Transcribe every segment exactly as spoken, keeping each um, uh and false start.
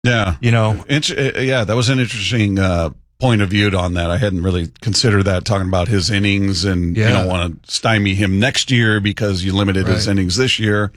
Yeah. You know? Int- yeah, that was an interesting uh, point of view on that. I hadn't really considered that, talking about his innings, and Yeah. you don't want to stymie him next year because you limited his Right. innings this year.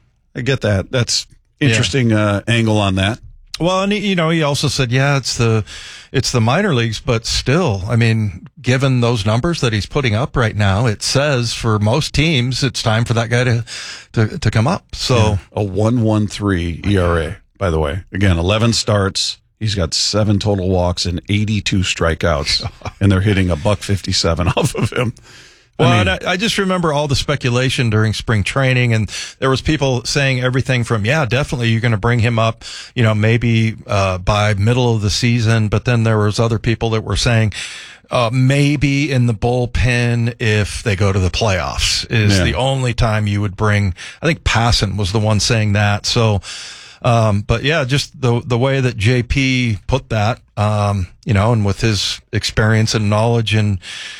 I get that. That's interesting uh, angle on that. Well, and he, you know, he also said, yeah, it's the, it's the minor leagues, but still, I mean, given those numbers that he's putting up right now, it says for most teams, it's time for that guy to, to, to come up. So Yeah. A one point one three E R A, by the way. Again, eleven starts. He's got seven total walks and eighty-two strikeouts, and they're hitting a buck fifty-seven off of him. Well, I mean, and I, I just remember all the speculation during spring training, and there was people saying everything from, yeah, definitely you're going to bring him up, you know, maybe uh, by middle of the season. But then there was other people that were saying uh, maybe in the bullpen if they go to the playoffs is Yeah. the only time you would bring. I think Passan was the one saying that. So, um, but yeah, just the the way that J P put that, um, you know, and with his experience and knowledge and.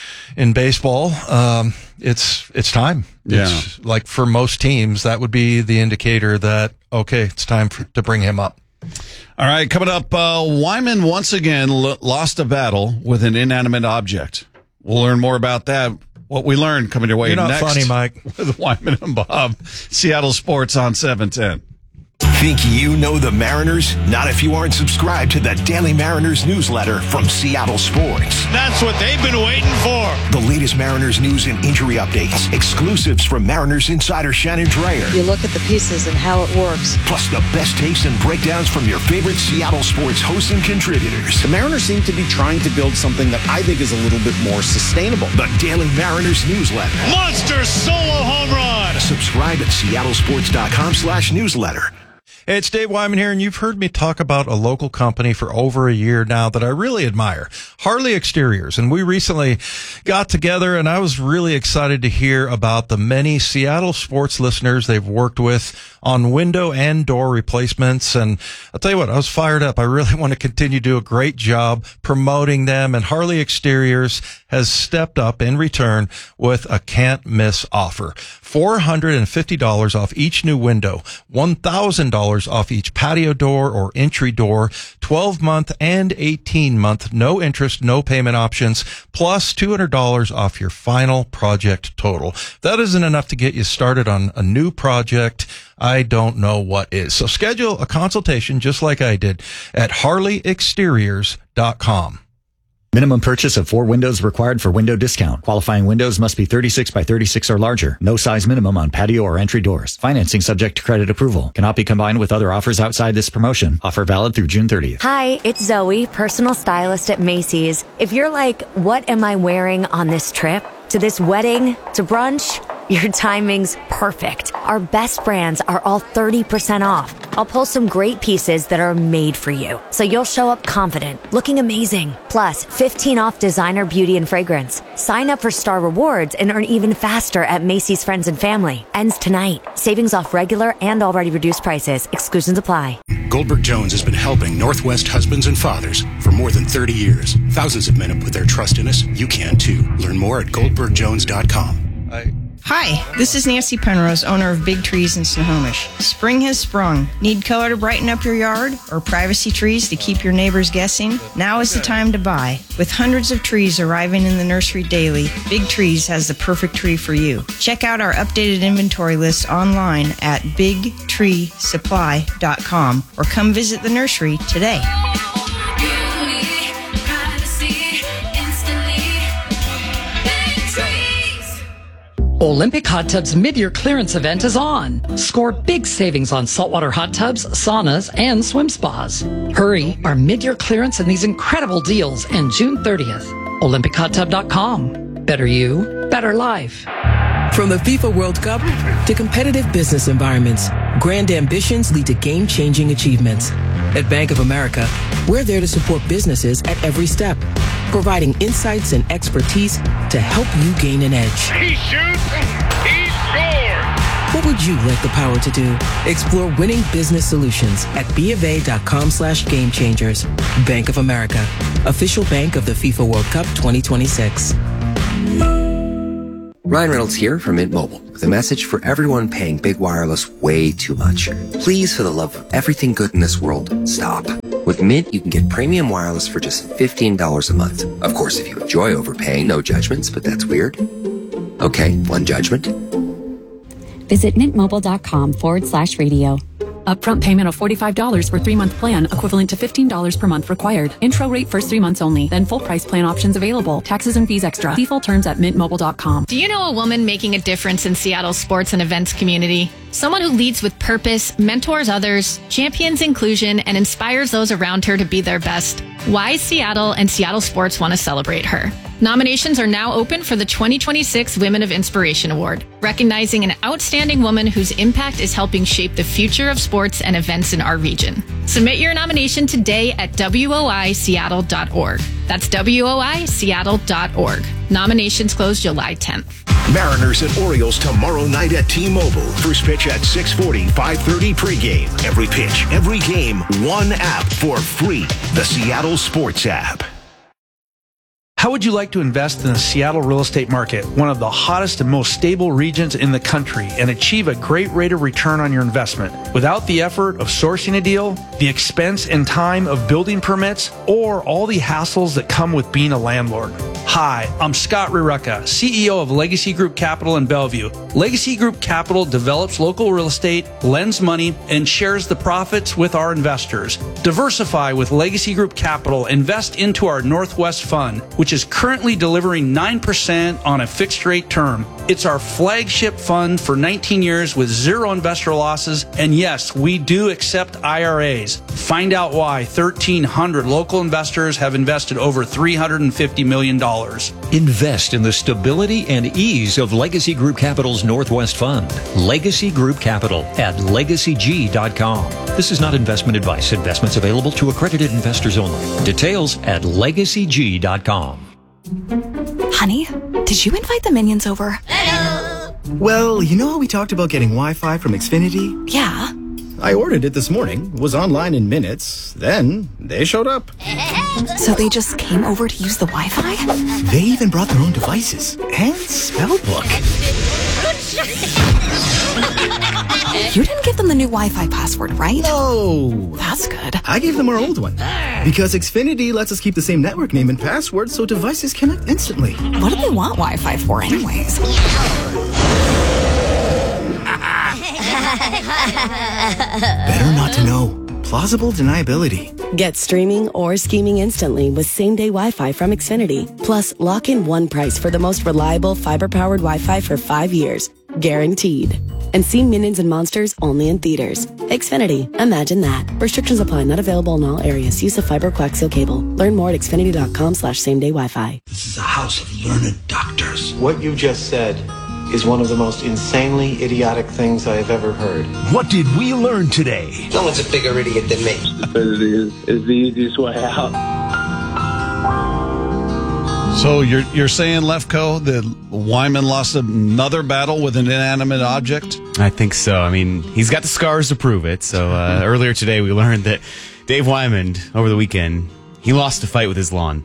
In baseball, um, it's, it's time. Yeah. It's like for most teams, that would be the indicator that, okay, it's time for, to bring him up. All right, coming up, uh, Wyman once again l- lost a battle with an inanimate object. We'll learn more about that. What we learned coming your way You're not next. funny, Mike. With Wyman and Bob, Seattle Sports on seven ten. Think you know the Mariners? Not if you aren't subscribed to the Daily Mariners newsletter from Seattle Sports. That's what they've been waiting for. The latest Mariners news and injury updates, exclusives from Mariners insider Shannon Dreyer, You look at the pieces and how it works. plus the best takes and breakdowns from your favorite Seattle Sports hosts and contributors. The Mariners seem to be trying to build something that I think is a little bit more sustainable. The Daily Mariners newsletter. Monster solo home run. Subscribe at seattlesports.com slash newsletter. Hey, it's Dave Wyman here, and you've heard me talk about a local company for over a year now that I really admire, Harley Exteriors. And we recently got together, and I was really excited to hear about the many Seattle sports listeners they've worked with on window and door replacements. And I'll tell you what, I was fired up. I really want to continue to do a great job promoting them, and Harley Exteriors has stepped up in return with a can't miss offer. four hundred fifty dollars off each new window, one thousand dollars off each patio door or entry door, twelve month and eighteen month, no interest, no payment options, plus two hundred dollars off your final project total. If that isn't enough to get you started on a new project, I don't know what is. So schedule a consultation just like I did at harley exteriors dot com. Minimum purchase of four windows required for window discount. Qualifying windows must be thirty-six by thirty-six or larger. No size minimum on patio or entry doors. Financing subject to credit approval. Cannot be combined with other offers outside this promotion. Offer valid through June thirtieth. Hi, it's Zoe, personal stylist at Macy's. If you're like, what am I wearing on this trip? To this wedding? To brunch? Your timing's perfect. Our best brands are all thirty percent off. I'll pull some great pieces that are made for you, so you'll show up confident, looking amazing. Plus, fifteen off designer beauty and fragrance. Sign up for Star Rewards and earn even faster at Macy's Friends and Family. Ends tonight. Savings off regular and already reduced prices. Exclusions apply. Goldberg Jones has been helping Northwest husbands and fathers for more than thirty years. Thousands of men have put their trust in us. You can too. Learn more at goldberg jones dot com. I- Hi, this is Nancy Penrose, owner of Big Trees in Snohomish. Spring has sprung. Need color to brighten up your yard or privacy trees to keep your neighbors guessing? Now is the time to buy. With hundreds of trees arriving in the nursery daily, Big Trees has the perfect tree for you. Check out our updated inventory list online at big tree supply dot com or come visit the nursery today. Olympic Hot Tubs mid-year clearance event is on. Score big savings on saltwater hot tubs, saunas, and swim spas. Hurry, our mid-year clearance and these incredible deals end June thirtieth. olympic hot tub dot com. Better you, better life. From the FIFA World Cup to competitive business environments, grand ambitions lead to game-changing achievements. At Bank of America, we're there to support businesses at every step, providing insights and expertise to help you gain an edge. He shoots, he scores. What would you like the power to do? Explore winning business solutions at bofa.com slash game changers. Bank of America, official bank of the FIFA World Cup twenty twenty-six. Ryan Reynolds here from Mint Mobile. With with a message for everyone paying big wireless way too much. Please, for the love of everything good in this world, stop. With Mint, you can get premium wireless for just fifteen dollars a month. Of course, if you enjoy overpaying, no judgments, but that's weird. Okay, one judgment. Visit mintmobile.com forward slash radio. Upfront payment of forty-five dollars for three-month plan, equivalent to fifteen dollars per month required. Intro rate first three months only, then full price plan options available. Taxes and fees extra. See full terms at mint mobile dot com. Do you know a woman making a difference in Seattle's sports and events community? Someone who leads with purpose, mentors others, champions inclusion, and inspires those around her to be their best. Wise Seattle and Seattle Sports want to celebrate her. Nominations are now open for the twenty twenty-six Women of Inspiration Award, recognizing an outstanding woman whose impact is helping shape the future of sports and events in our region. Submit your nomination today at W O I Seattle dot org. That's W O I Seattle dot org. Nominations close July tenth. Mariners and Orioles tomorrow night at T-Mobile. First pitch at six forty, five thirty pregame. Every pitch, every game, one app for free. The Seattle Sports app. How would you like to invest in the Seattle real estate market, one of the hottest and most stable regions in the country, and achieve a great rate of return on your investment without the effort of sourcing a deal, the expense and time of building permits, or all the hassles that come with being a landlord? Hi, I'm Scott Rireka, C E O of Legacy Group Capital in Bellevue. Legacy Group Capital develops local real estate, lends money, and shares the profits with our investors. Diversify with Legacy Group Capital. Invest into our Northwest Fund, which is currently delivering nine percent on a fixed rate term. It's our flagship fund for nineteen years with zero investor losses. And yes, we do accept I R As. Find out why thirteen hundred local investors have invested over three hundred fifty million dollars. Invest in the stability and ease of Legacy Group Capital's Northwest Fund. Legacy Group Capital at legacy g dot com. This is not investment advice. Investments available to accredited investors only. Details at legacy g dot com. Honey, did you invite the minions over? Hello. Well, you know how we talked about getting Wi-Fi from Xfinity? Yeah. I ordered it this morning, was online in minutes, then they showed up. So they just came over to use the Wi-Fi? They even brought their own devices and spellbook. You didn't give them the new Wi-Fi password, right? No. That's good. I gave them our old one. Because Xfinity lets us keep the same network name and password so devices connect instantly. What do they want Wi-Fi for anyways? Better not to know. Plausible deniability. Get streaming or scheming instantly with same-day Wi-Fi from Xfinity. Plus, lock in one price for the most reliable fiber-powered Wi-Fi for five years. Guaranteed. And see Minions and Monsters only in theaters. Xfinity. Imagine that. Restrictions apply. Not available in all areas. Use of fiber coaxial cable. Learn more at xfinity.com slash same-day Wi-Fi. This is a house of learned doctors. What you just said is one of the most insanely idiotic things I have ever heard. What did we learn today? No one's a bigger idiot than me. Stupidity is, is the easiest way out. So you're you're saying, Lefko, that Wyman lost another battle with an inanimate object? I think so. I mean, he's got the scars to prove it. So uh, earlier today, we learned that Dave Wyman, over the weekend, he lost a fight with his lawn.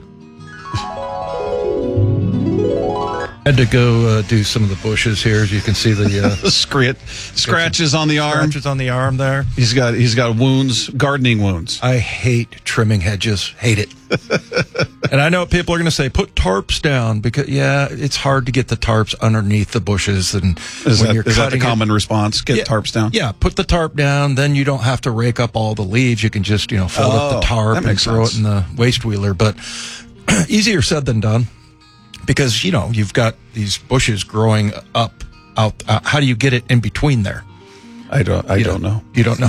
Had to go uh, do some of the bushes here, as you can see the uh, Scrat- scratches on the arm. Scratches on the arm there. He's got he's got wounds, gardening wounds. I hate trimming hedges. Hate it. And I know what people are going to say, put tarps down, because yeah, it's hard to get the tarps underneath the bushes. And is when that, you're is that the common it, response? Get yeah, tarps down. Yeah, put the tarp down. Then you don't have to rake up all the leaves. You can just you know fold oh, up the tarp and throw sense. it in the waste wheeler. But easier said than done. Because, you know, you've got these bushes growing up out. Uh, how do you get it in between there? I don't. I you don't, don't know. You don't know.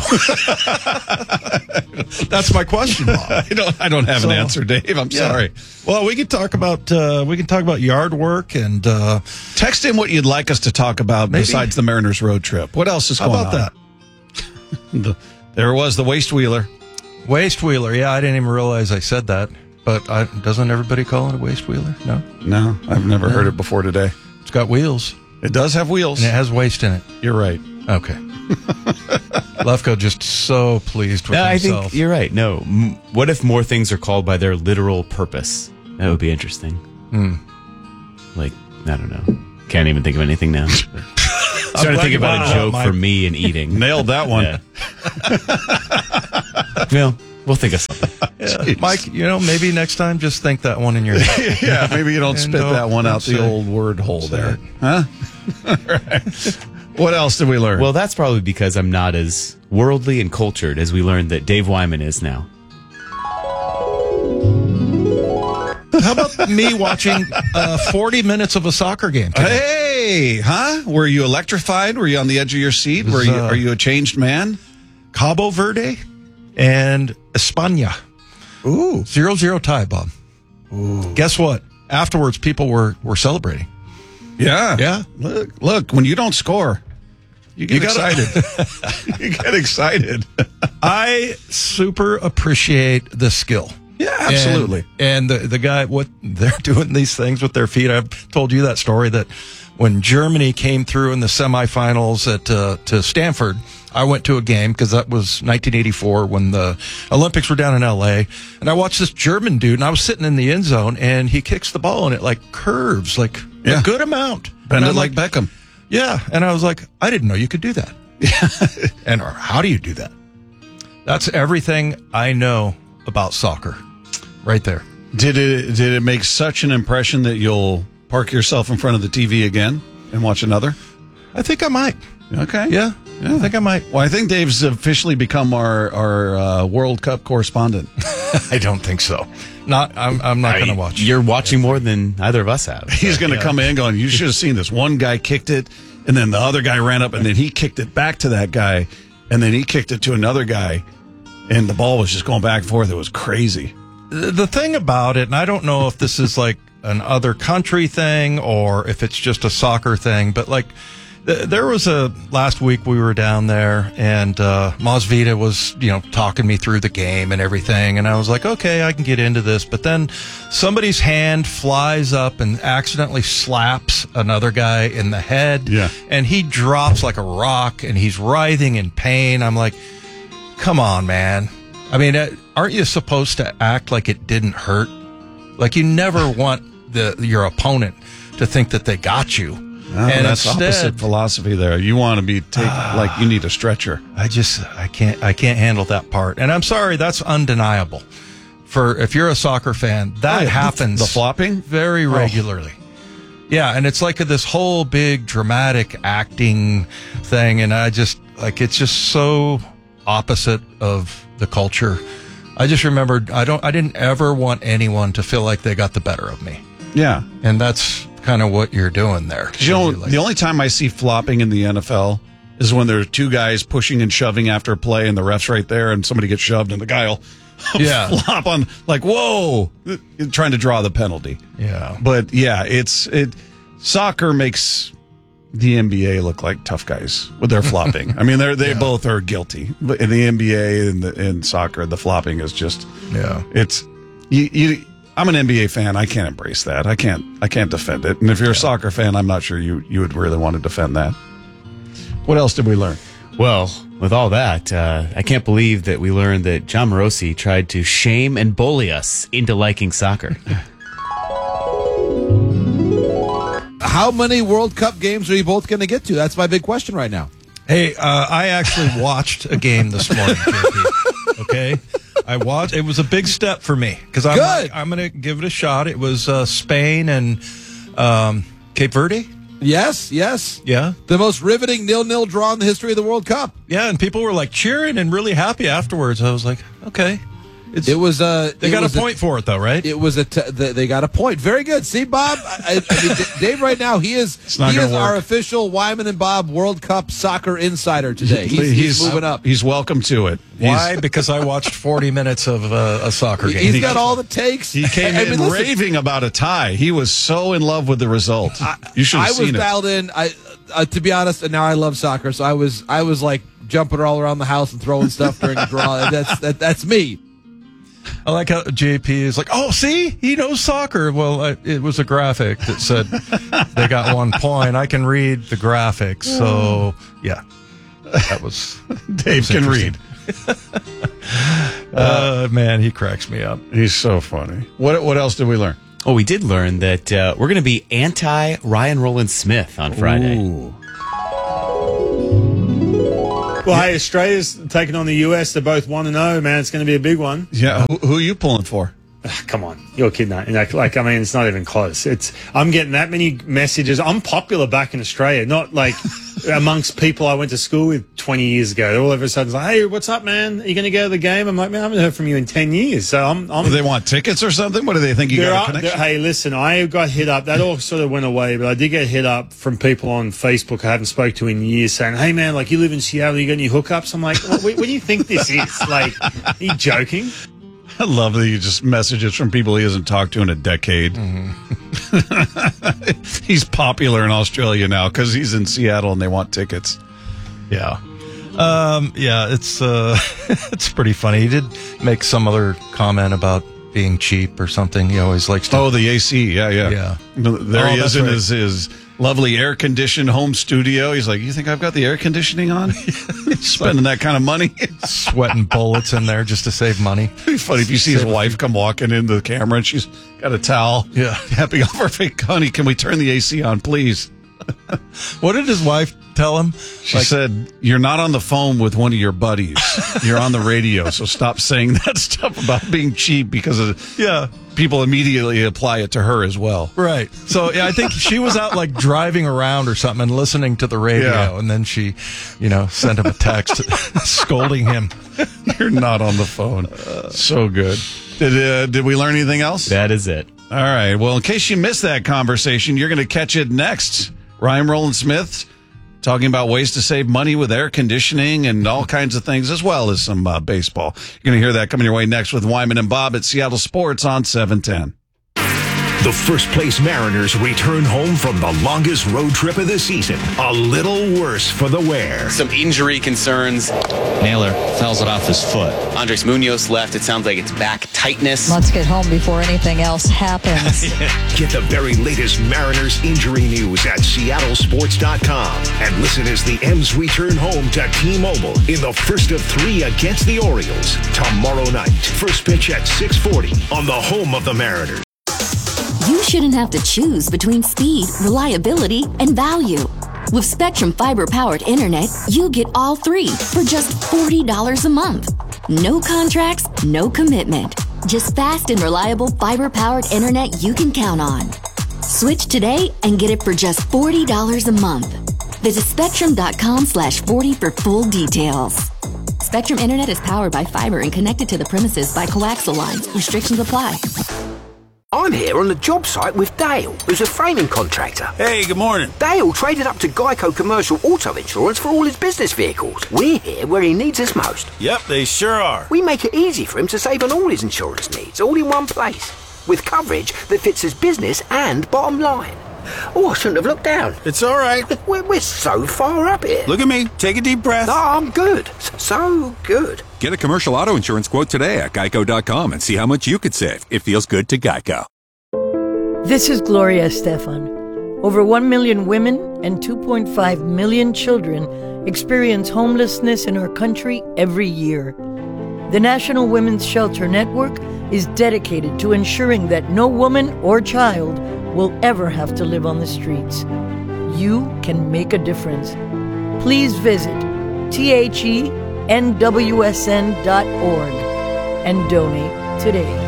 That's my question, Bob. I don't. I don't have so, an answer, Dave. I'm yeah. sorry. Well, we could talk about uh, we can talk about yard work and uh, text in what you'd like us to talk about maybe. besides the Mariners road trip. What else is how going about on? that? the, there was the waste wheeler. Waste wheeler. Yeah, I didn't even realize I said that. But I, doesn't everybody call it a waste wheeler? No? No, I've never yeah. heard it before today. It's got wheels. It does have wheels. And it has waste in it. You're right. Okay. Lefko just so pleased with no, himself. I think you're right. No. M- what if more things are called by their literal purpose? That would be interesting. Hmm. Like, I don't know. Can't even think of anything now. I'm trying to think about glad a you joke brought for my- me and eating. Nailed that one. Yeah. Well, we'll think of something. Yeah. Mike, you know, maybe next time just think that one in your head. Yeah, maybe you don't And spit don't- that one out don't the say- old word hole say there. it. Huh? Right. What else did we learn? Well, that's probably because I'm not as worldly and cultured as we learned that Dave Wyman is now. How about me watching uh, forty minutes of a soccer game today? Hey, huh? Were you electrified? Were you on the edge of your seat? Was, Were you? uh, Are you a changed man? Cabo Verde and España. Ooh, zero zero tie, Bob. Ooh. Guess what? Afterwards, people were, were celebrating. Yeah, Yeah. Look, look. When you don't score, you get You gotta- excited. You get excited. I super appreciate the skill. Yeah, absolutely. And, and the the guy, what they're doing these things with their feet. I've told you that story that when Germany came through in the semifinals at uh, to Stanford, I went to a game because that was nineteen eighty-four when the Olympics were down in L A. And I watched this German dude, and I was sitting in the end zone, and he kicks the ball, and it like curves like Yeah. a good amount. Bend And it I'm like Beckham. Yeah, and I was like, I didn't know you could do that. Yeah. And or how do you do that? That's everything I know about soccer. Right there. Did it? Did it make such an impression that you'll park yourself in front of the T V again and watch another? I think I might. Okay. Yeah, yeah. I think I might. Well, I think Dave's officially become our our uh, World Cup correspondent. I don't think so. Not. I'm. I'm not I- going to watch. You're watching more than either of us have. He's going to Yeah. come in going, you should have seen this. One guy kicked it, and then the other guy ran up, and then he kicked it back to that guy, and then he kicked it to another guy, and the ball was just going back and forth. It was crazy. The the thing about it, and I don't know if this is like an other country thing or if it's just a soccer thing, but like th- there was a last week we were down there and uh, Masvidal was, you know, talking me through the game and everything, and I was like, okay, I can get into this, but then somebody's hand flies up and accidentally slaps another guy in the head, Yeah. and he drops like a rock and he's writhing in pain. I'm like, come on, man. I mean, uh, aren't you supposed to act like it didn't hurt? Like you never want the your opponent to think that they got you. No, and that's instead, opposite philosophy there. You want to be take like you need a stretcher. I just I can't I can't handle that part. And I'm sorry, that's undeniable. For if you're a soccer fan, that Oh, the- happens the flopping? very Oh. regularly. Yeah, and it's like this whole big dramatic acting thing, and I just like it's just so opposite of the culture. I just remembered I don't I didn't ever want anyone to feel like they got the better of me. Yeah. And that's kind of what you're doing there. You know, the only time I see flopping in the N F L is when there are two guys pushing and shoving after a play, and the ref's right there, and somebody gets shoved, and the guy will Yeah. flop on like, whoa, trying to draw the penalty. Yeah. But yeah, it's it. Soccer makes the N B A look like tough guys with their flopping. I mean, they they Yeah. both are guilty. But in the N B A and the, in soccer, the flopping is just Yeah. it's you. you I'm an N B A fan. I can't embrace that. I can't. I can't defend it. And if you're a soccer fan, I'm not sure you you would really want to defend that. What else did we learn? Well, with all that, uh, I can't believe that we learned that John Morosi tried to shame and bully us into liking soccer. How many World Cup games are you both going to get to? That's my big question right now. Hey, uh, I actually watched a game this morning, J P. Okay, I watched. It was a big step for me because I'm Good. I'm going to give it a shot. It was uh, Spain and um, Cape Verde. Yes, yes. Yeah, The most riveting nil-nil draw in the history of the World Cup. yeah, and people were like cheering and really happy afterwards. I was like, okay, it's, It was uh they it got was a point for it though, right? It was a t- the, they got a point. Very good. See, Bob. I, I mean, D- Dave, right now he is not he gonna is our work. official Wyman and Bob World Cup soccer insider today. He's, he's moving up. He's welcome to it. Why? Because I watched forty minutes of uh, a soccer game. He's got all the takes. He came I in mean, listen, raving about a tie. He was so in love with the result. You should I have was seen it. dialed in. I uh, to be honest, and now I love soccer, so I was I was like jumping all around the house and throwing stuff during the draw. That's that, that's me. I like how J P is like, oh, see, he knows soccer. Well, I, it was a graphic that said they got one point. I can read the graphics, so yeah, that was Dave was can interesting. read. Uh, man, he cracks me up. He's so funny. What what else did we learn? Oh, we did learn that uh, we're going to be anti Ryan Roland Smith on Friday. Ooh. Well, hey, Australia's taking on the U S. They're both one and zero, man. It's going to be a big one. Yeah. Who, who are you pulling for? Come on, you're kidding. Like, like, I mean, it's not even close. It's I'm getting that many messages. I'm popular back in Australia, not like amongst people I went to school with twenty years ago. All of a sudden, it's like, hey, what's up, man? Are you going to go to the game? I'm like, man, I haven't heard from you in ten years. So I'm. I'm do they want tickets or something? What do they think you there got are, a connection? there, hey, listen, I got hit up. That all sort of went away, but I did get hit up from people on Facebook I haven't spoke to in years, saying, hey, man, like you live in Seattle, you got any hookups? I'm like, what, what do you think this is? Like, are you joking? I love that you just messages from people he hasn't talked to in a decade. Mm-hmm. He's popular in Australia now because he's in Seattle and they want tickets. Yeah. Um, yeah, it's uh, it's pretty funny. He did make some other comment about being cheap or something. He always likes to. Oh, the A C. Yeah, yeah. Yeah. There oh, he is in right. his, his lovely air-conditioned home studio. He's like, you think I've got the air conditioning on? Spending that kind of money? Sweating bullets in there just to save money. It'd be funny if you see his wife come walking into the camera and she's got a towel. Yeah. Happy off her face. Honey, can we turn the A C on, please? What did his wife tell him? She like, said, you're not on the phone with one of your buddies. You're on the radio, so stop saying that stuff about being cheap because of, yeah, people immediately apply it to her as well. Right. So, yeah, I think she was out like driving around or something and listening to the radio, yeah. and then she, you know, sent him a text scolding him. You're not on the phone. So good. Did, uh, did we learn anything else? That is it. All right. Well, in case you missed that conversation, you're going to catch it next. Ryan Roland Smith talking about ways to save money with air conditioning and all kinds of things, as well as some uh, baseball. You're going to hear that coming your way next with Wyman and Bob at Seattle Sports on seven ten. The first place Mariners return home from the longest road trip of the season. A little worse for the wear. Some injury concerns. Naylor fouls it off his foot. Andres Munoz left. It sounds like it's back tightness. Let's get home before anything else happens. Get the very latest Mariners injury news at Seattle Sports dot com. And listen as the M's return home to T-Mobile in the first of three against the Orioles tomorrow night. First pitch at six forty on the home of the Mariners. You shouldn't have to choose between speed, reliability, and value. With Spectrum Fiber-powered internet, you get all three for just forty dollars a month. No contracts, no commitment. Just fast and reliable fiber-powered internet you can count on. Switch today and get it for just forty dollars a month. Visit spectrum.com slash 40 for full details. Spectrum Internet is powered by fiber and connected to the premises by coaxial lines. Restrictions apply. I'm here on the job site with Dale, who's a framing contractor. Hey, good morning. Dale traded up to Geico Commercial Auto Insurance for all his business vehicles. We're here where he needs us most. Yep, they sure are. We make it easy for him to save on all his insurance needs, all in one place, with coverage that fits his business and bottom line. Oh, I shouldn't have looked down. It's all right. We're, we're so far up here. Look at me. Take a deep breath. Oh, I'm good. So good. Get a commercial auto insurance quote today at geico dot com and see how much you could save. It feels good to Geico. This is Gloria Estefan. Over one million women and two point five million children experience homelessness in our country every year. The National Women's Shelter Network is dedicated to ensuring that no woman or child will ever have to live on the streets. You can make a difference. Please visit T H E N W S N dot org and donate today.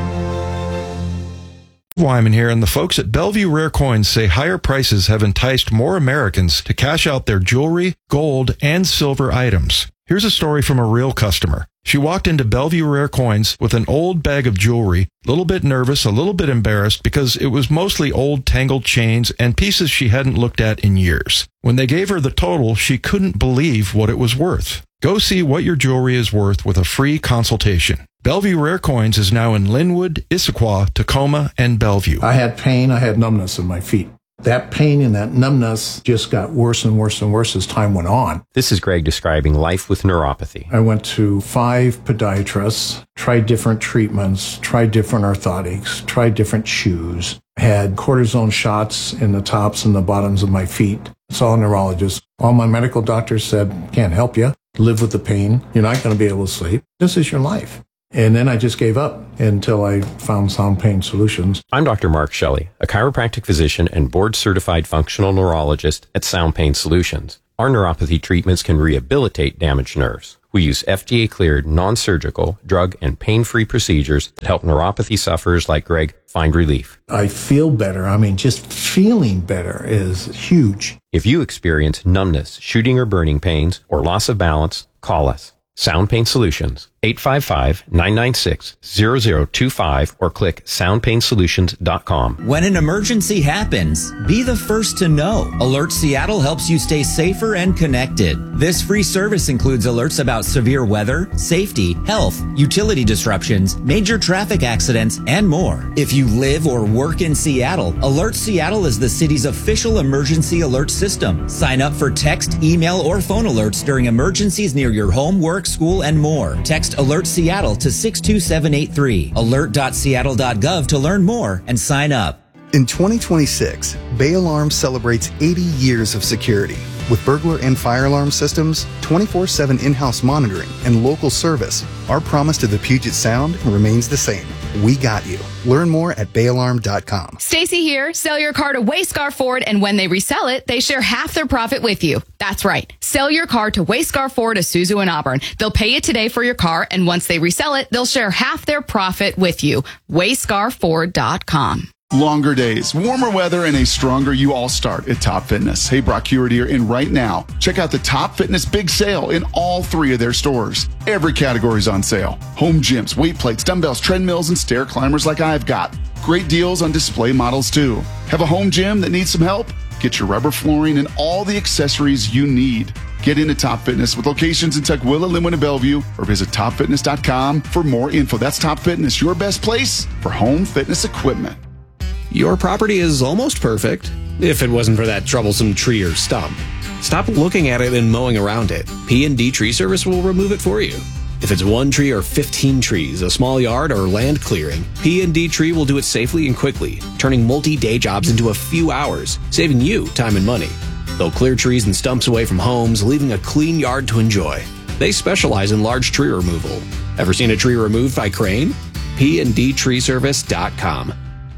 Wyman here, and the folks at Bellevue Rare Coins say higher prices have enticed more Americans to cash out their jewelry, gold, and silver items. Here's a story from a real customer. She walked into Bellevue Rare Coins with an old bag of jewelry, a little bit nervous, a little bit embarrassed because it was mostly old tangled chains and pieces she hadn't looked at in years. When they gave her the total, she couldn't believe what it was worth. Go see what your jewelry is worth with a free consultation. Bellevue Rare Coins is now in Linwood, Issaquah, Tacoma, and Bellevue. I had pain. I had numbness in my feet. That pain and that numbness just got worse and worse and worse as time went on. This is Greg describing life with neuropathy. I went to five podiatrists, tried different treatments, tried different orthotics, tried different shoes, had cortisone shots in the tops and the bottoms of my feet. Saw a neurologist. All my medical doctors said, can't help you. Live with the pain. You're not going to be able to sleep. This is your life. And then I just gave up until I found Sound Pain Solutions. I'm Doctor Mark Shelley, a chiropractic physician and board-certified functional neurologist at Sound Pain Solutions. Our neuropathy treatments can rehabilitate damaged nerves. We use F D A-cleared, non-surgical, drug, and pain-free procedures that help neuropathy sufferers like Greg find relief. I feel better. I mean, just feeling better is huge. If you experience numbness, shooting or burning pains, or loss of balance, call us. Sound Pain Solutions, eight five five, nine nine six, zero zero two five, or click sound pain solutions dot com. When an emergency happens, be the first to know. Alert Seattle helps you stay safer and connected. This free service includes alerts about severe weather, safety, health, utility disruptions, major traffic accidents, and more. If you live or work in Seattle, Alert Seattle is the city's official emergency alert system. Sign up for text, email, or phone alerts during emergencies near your home, work, school, and more. Text Alert Seattle to six two seven eight three, alert dot seattle dot gov to learn more and sign up. In twenty twenty-six, Bay Alarm celebrates eighty years of security. With burglar and fire alarm systems, twenty-four seven in-house monitoring, and local service, our promise to the Puget Sound remains the same. We got you. Learn more at bay alarm dot com. Stacy here. Sell your car to Wayscar Ford, and when they resell it, they share half their profit with you. That's right. Sell your car to Wayscar Ford, Isuzu, and Auburn. They'll pay you today for your car, and once they resell it, they'll share half their profit with you. wayscar ford dot com. Longer days, warmer weather, and a stronger you all start at Top Fitness. Hey, Brock Hewitt here, and right now, check out the Top Fitness Big Sale in all three of their stores. Every category is on sale. Home gyms, weight plates, dumbbells, treadmills, and stair climbers like I've got. Great deals on display models, too. Have a home gym that needs some help? Get your rubber flooring and all the accessories you need. Get into Top Fitness with locations in Tukwila, Linwood, and Bellevue, or visit top fitness dot com for more info. That's Top Fitness, your best place for home fitness equipment. Your property is almost perfect, if it wasn't for that troublesome tree or stump. Stop looking at it and mowing around it. P and D Tree Service will remove it for you. If it's one tree or fifteen trees, a small yard, or land clearing, P and D Tree will do it safely and quickly, turning multi-day jobs into a few hours, saving you time and money. They'll clear trees and stumps away from homes, leaving a clean yard to enjoy. They specialize in large tree removal. Ever seen a tree removed by crane? P and D Tree Service dot com.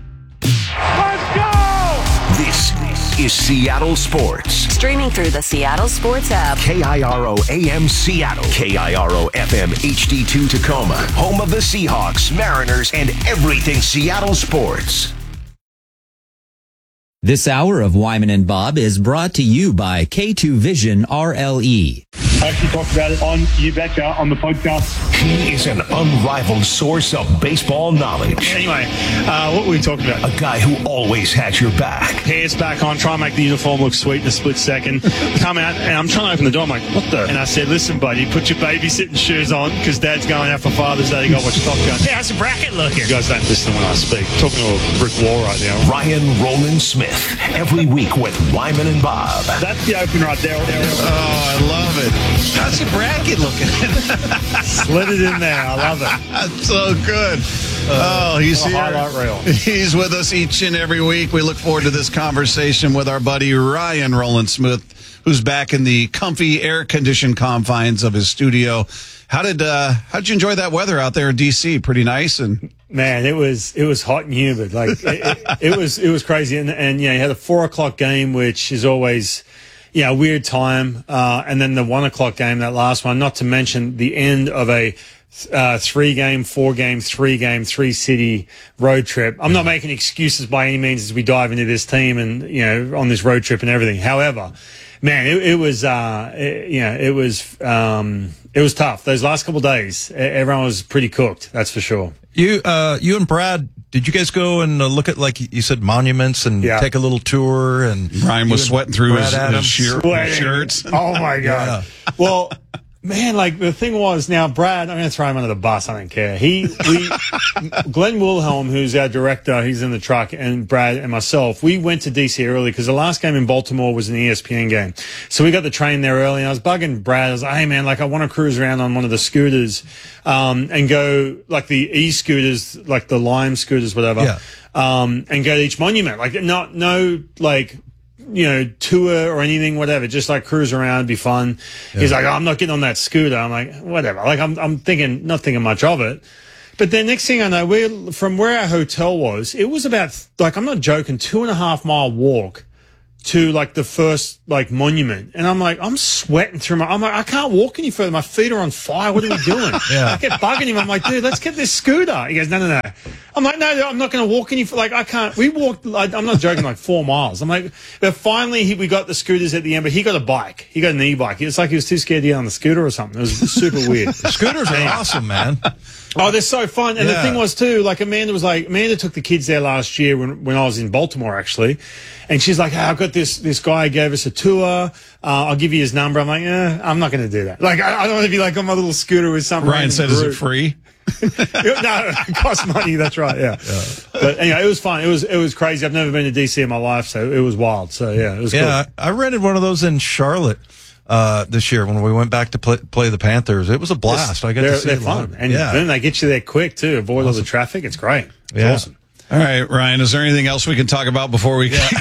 This is Seattle Sports. Streaming through the Seattle Sports app. K I R O A M Seattle. K I R O F M H D two Tacoma. Home of the Seahawks, Mariners, and everything Seattle sports. This hour of Wyman and Bob is brought to you by K two Vision R L E. I actually talked about it on You Betcha on the podcast. He is an unrivaled source of baseball knowledge. Anyway, uh, what were we talking about? A guy who always has your back. Pants back on, try and make the uniform look sweet in a split second. Come out, and I'm trying to open the door. I'm like, what the? And I said, listen, buddy, put your babysitting shoes on, because Dad's going out for Father's Day. You got to watch Top Gun. Yeah, how's the bracket looking? You guys don't listen when I speak. I'm talking to a brick wall right now. Ryan Roland Smith, every week with Wyman and Bob. That's the open right there. Oh, I love it. How's your bracket looking? Slid it in there. I love it. That's so good. Uh, oh, he's here. Highlight reel. He's with us each and every week. We look forward to this conversation with our buddy Ryan Roland Smith, who's back in the comfy, air-conditioned confines of his studio. How did uh, how did you enjoy that weather out there in D C? Pretty nice, and man, it was it was hot and humid. Like it, it, it was it was crazy, and and yeah, you had a four o'clock game, which is always. Yeah, weird time. Uh, and then the one o'clock game, that last one, not to mention the end of a uh, three game, four game, three game, three city road trip. I'm not making excuses by any means as we dive into this team and, you know, on this road trip and everything. However, man, it, it was, uh, it, you know, it was, um, it was tough. Those last couple of days, everyone was pretty cooked. That's for sure. You, uh, you and Brad, did you guys go and uh, look at, like you said, monuments and yeah. take a little tour? And Ryan was sweating through his, his, shirt, his shirts. Oh my God. Yeah. Well, man, like the thing was now, Brad, I'm going to throw him under the bus. I don't care. He, we, Glenn Wilhelm, who's our director, he's in the truck, and Brad and myself, we went to D C early because the last game in Baltimore was an E S P N game. So we got the train there early, and I was bugging Brad. I was like, hey man, like I want to cruise around on one of the scooters, um, and go like the e-scooters, like the Lime scooters, whatever, yeah. um, and go to each monument. Like not, no, like, you know, tour or anything, whatever, just like cruise around, be fun. Yeah. He's like, oh, I'm not getting on that scooter. I'm like, whatever. Like, I'm, I'm thinking, not thinking much of it. But then next thing I know, we're, from where our hotel was, it was about, like, I'm not joking, two and a half mile walk to like the first like monument, and I'm like, I'm sweating through my. I'm like, I can't walk any further. My feet are on fire. What are we doing? Yeah. I kept bugging him. I'm like, dude, let's get this scooter. He goes, no, no, no. I'm like, no, no I'm not going to walk any. Like, I can't. We walked. Like, I'm not joking. Like four miles. I'm like, but finally, he, we got the scooters at the end. But he got a bike. He got an e-bike. It's like he was too scared to get on the scooter or something. It was super weird. Scooters are awesome, man. Oh, they're so fun. And Yeah. the thing was, too, like, Amanda was like, Amanda took the kids there last year when, when I was in Baltimore, actually. And she's like, hey, I've got this, this guy gave us a tour. Uh, I'll give you his number. I'm like, eh, I'm not going to do that. Like, I, I don't want to be like on my little scooter with some Ryan random said, is it group. free? No, it costs money. That's right. Yeah. yeah. But anyway, it was fun. It was, it was crazy. I've never been to D C in my life, so it was wild. So yeah, it was Yeah, cool. I I rented one of those in Charlotte uh, this year when we went back to play, play the Panthers. It was a blast. I got they're, to see they're it live. fun. And yeah. then they get you there quick, too. Avoid all the traffic. It's great. It's Yeah. awesome. All right, Ryan, is there anything else we can talk about before we get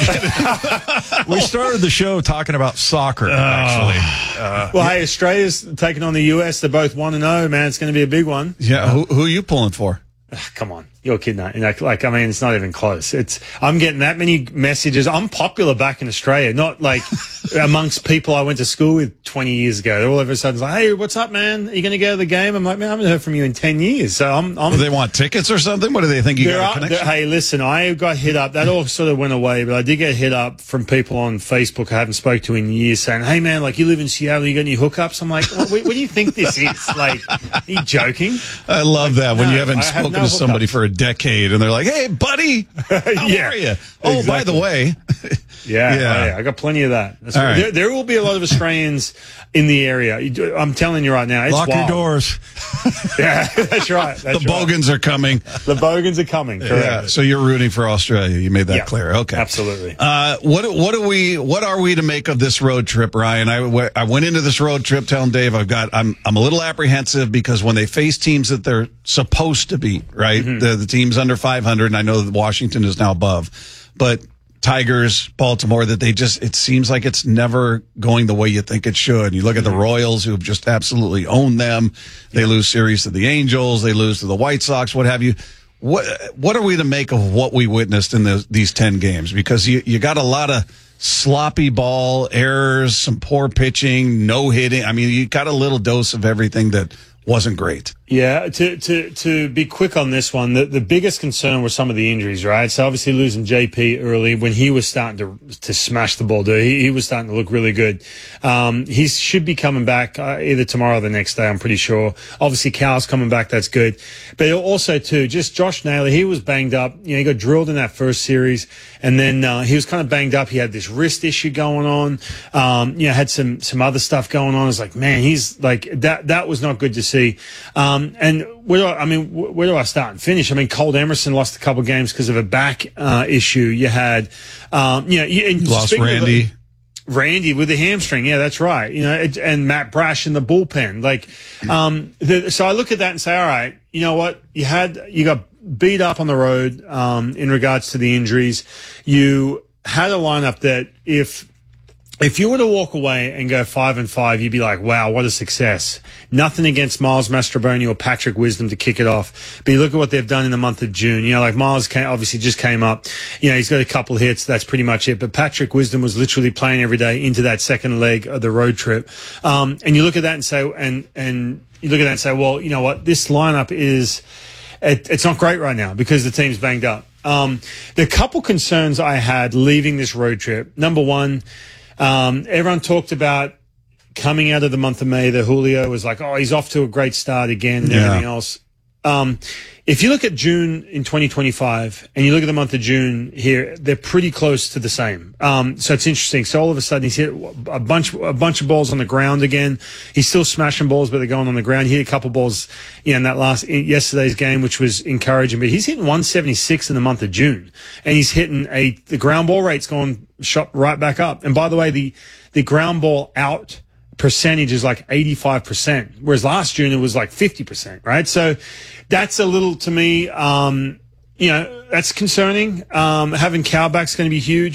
We started the show talking about soccer, actually. Uh, Well, hey, Australia's taking on the U S. They're both one and oh, man. It's going to be a big one. Yeah, who, who are you pulling for? Come on. You're kidding. Like, like, I mean, it's not even close. It's, I'm getting that many messages. I'm popular back in Australia, not like amongst people I went to school with twenty years ago. They're all of a sudden like, hey, what's up, man? Are you going to go to the game? I'm like, man, I haven't heard from you in ten years. So I'm, I'm, Do they want tickets or something? What do they think you There got a are- connection? there- hey, listen, I got hit up. That all sort of went away, but I did get hit up from people on Facebook I haven't spoke to in years saying, hey, man, like, you live in Seattle, you got any hookups? I'm like, what, what do you think this is? Like, are you joking? I love that when no, you haven't I have spoken no to somebody hookups. for a decade and they're like, hey, buddy, how Yeah, are you? Oh, by the exactly. way. Yeah, Yeah. oh, yeah, I got plenty of that. That's All right. right. there, there will be a lot of Australians in the area. You do- I'm telling you right now, it's Lock your wild. doors. Yeah, that's right. That's The right. Bogans are coming. The Bogans are coming. Correct. Yeah, so you're rooting for Australia. You made that Yeah, clear. Okay. absolutely. Uh, what what do we what are we to make of this road trip, Ryan? I, w- I went into this road trip telling Dave I've got I'm I'm a little apprehensive because when they face teams that they're supposed to beat, right? Mm-hmm. The the team's under five hundred, and I know that Washington is now above, but Tigers, Baltimore, that they just, it seems like it's never going the way you think it should. You look at the Royals, who have just absolutely owned them. They lose series to the Angels. They lose to the White Sox, what have you. What, what are we to make of what we witnessed in the, these ten games? Because you, you got a lot of sloppy ball errors, some poor pitching, no hitting. I mean, you got a little dose of everything that wasn't great. Yeah, to to to be quick on this one, the, the biggest concern was some of the injuries, right? So obviously losing J P early when he was starting to to smash the ball, dude. He, he was starting to look really good. Um, he should be coming back uh, either tomorrow or the next day, I'm pretty sure. Obviously, Cal's coming back, that's good. But also, too, just Josh Naylor, he was banged up. You know, he got drilled in that first series, and then uh, he was kind of banged up. He had this wrist issue going on. Um, you know, had some some other stuff going on. It's like, man, he's like, that, that was not good to see. Um, and where do I, I mean, where do I start and finish? I mean, Colt Emerson lost a couple of games because of a back uh, issue. You had, um, you know, you, and Lost speaking of Randy. the- Randy with the hamstring. Yeah, that's right. You know, it, and Matt Brash in the bullpen. Like, um, the, so I look at that and say, all right, you know what? You had, you got beat up on the road, um, in regards to the injuries. You had a lineup that if, If you were to walk away and go five and five, you'd be like, wow, what a success. Nothing against Miles Mastrobuoni or Patrick Wisdom to kick it off. But you look at what they've done in the month of June. You know, like Miles came, obviously just came up. You know, he's got a couple of hits. That's pretty much it. But Patrick Wisdom was literally playing every day into that second leg of the road trip. Um, and you look at that and say, and, and you look at that and say, well, you know what? This lineup is, it, it's not great right now because the team's banged up. Um, the couple concerns I had leaving this road trip. Number one, Um, everyone talked about coming out of the month of May that Julio was like, oh, he's off to a great start again and Yeah. everything else. Um, if you look at June in twenty twenty-five and you look at the month of June here, they're pretty close to the same. Um, so it's interesting. So all of a sudden he's hit a bunch, a bunch of balls on the ground again. He's still smashing balls, but they're going on the ground. He hit a couple balls, you know, in that last, in yesterday's game, which was encouraging, but he's hitting one seventy-six in the month of June and he's hitting a, the ground ball rate's gone shot right back up. And by the way, the, the ground ball out percentage is like eighty-five percent, whereas last June it was like fifty percent, right? So that's a little, to me, um, you know, that's concerning. Um, having Cal back's going to be huge.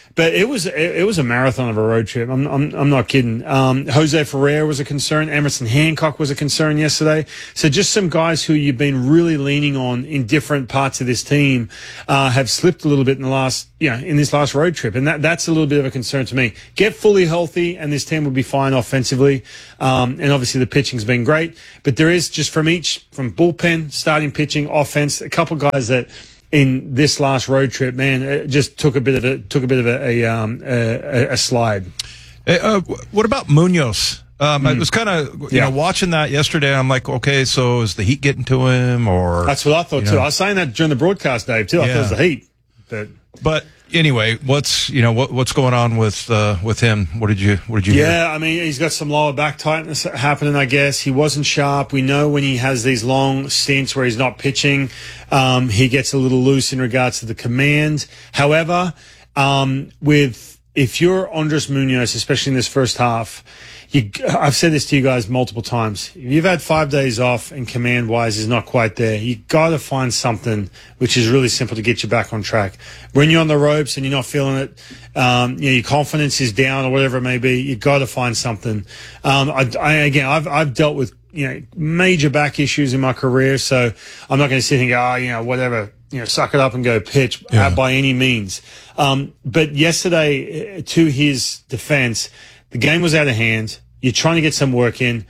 But it was it, it was a marathon of a road trip. I'm I'm, I'm not kidding. Um, Jose Ferrer was a concern. Emerson Hancock was a concern yesterday. So just some guys who you've been really leaning on in different parts of this team uh, have slipped a little bit in the last, you know, in this last road trip, and that that's a little bit of a concern to me. Get fully healthy, and this team will be fine offensively. Um, and obviously the pitching's been great, but there is just from each from bullpen, starting pitching, offense, a couple guys that. In this last road trip, man, it just took a bit of a took a bit of a a, um, a, a slide. Uh, what about Munoz? Um, mm. I was kind of you yeah. know watching that yesterday. I'm like, okay, so is the heat getting to him, or that's what I thought too. Know? I was saying that during the broadcast, Dave, too. I yeah. thought it was the heat, but but. Anyway, what's you know what what's going on with uh, with him? What did you what did you? Yeah, hear? I mean he's got some lower back tightness happening. I guess he wasn't sharp. We know when he has these long stints where he's not pitching, um, he gets a little loose in regards to the command. However, um, with if you're Andres Munoz, especially in this first half. You, I've said this to you guys multiple times. If you've had five days off and command-wise is not quite there, you got to find something which is really simple to get you back on track. When you're on the ropes and you're not feeling it, um, you know, your confidence is down or whatever it may be, you got to find something. Um, I, I, again, I've, I've dealt with, you know, major back issues in my career, so I'm not going to sit and go, oh, you know, whatever, you know, suck it up and go pitch yeah. uh, by any means. Um, but yesterday, to his defense, the game was out of hand. You're trying to get some work in.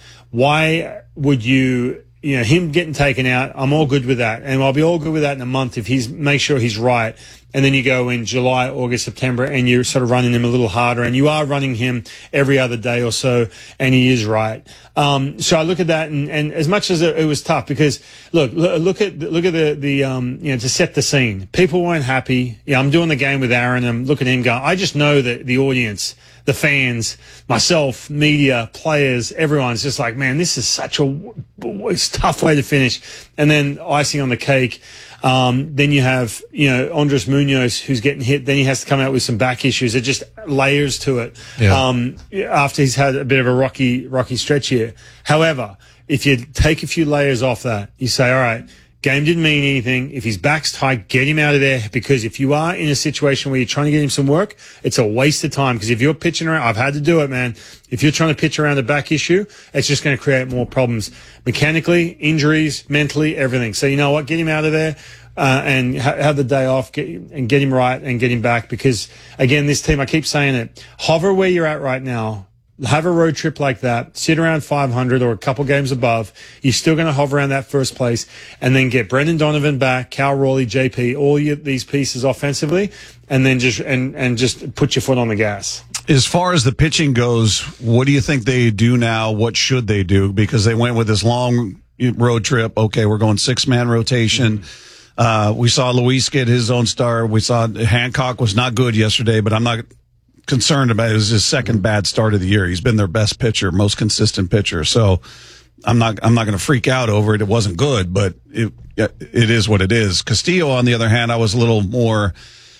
Why would you, you know, him getting taken out? I'm all good with that. And I'll be all good with that in a month if he's, make sure he's right. And then you go in July, August, September, and you're sort of running him a little harder. And you are running him every other day or so, and he is right. Um, so I look at that, and, and as much as it, it was tough, because look, look at, look at the, the, um, you know, to set the scene. People weren't happy. Yeah, I'm doing the game with Aaron. I'm looking at him going, I just know that the audience, the fans, myself, media, players, everyone's just like, man, this is such a it's a tough way to finish. And then icing on the cake. Um, then you have, you know, Andres Munoz who's getting hit. Then he has to come out with some back issues. It just layers to it. Yeah. Um, after he's had a bit of a rocky, rocky stretch here. However, if you take a few layers off that, you say, all right, game didn't mean anything. If his back's tight, get him out of there, because if you are in a situation where you're trying to get him some work, it's a waste of time. Because if you're pitching around, I've had to do it, man. If you're trying to pitch around a back issue, it's just going to create more problems mechanically, injuries, mentally, everything. So you know what? Get him out of there. Uh, and ha- have the day off, get, and get him right and get him back. Because again, this team, I keep saying it, hover where you're at right now. Have a road trip like that, sit around five hundred or a couple games above. You're still going to hover around that first place, and then get Brendan Donovan back, Cal Raleigh, J P, all your, these pieces offensively, and then just and and just put your foot on the gas. As far as the pitching goes, what do you think they do now? What should they do? Because they went with this long road trip. Okay, we're going six man rotation. Mm-hmm. Uh, we saw Luis get his own start. We saw Hancock was not good yesterday, but I'm not concerned about it. It was his second bad start of the year. He's been their best pitcher, most consistent pitcher. So I'm not, I'm not going to freak out over it. It wasn't good, but it, it is what it is. Castillo, on the other hand, I was a little more,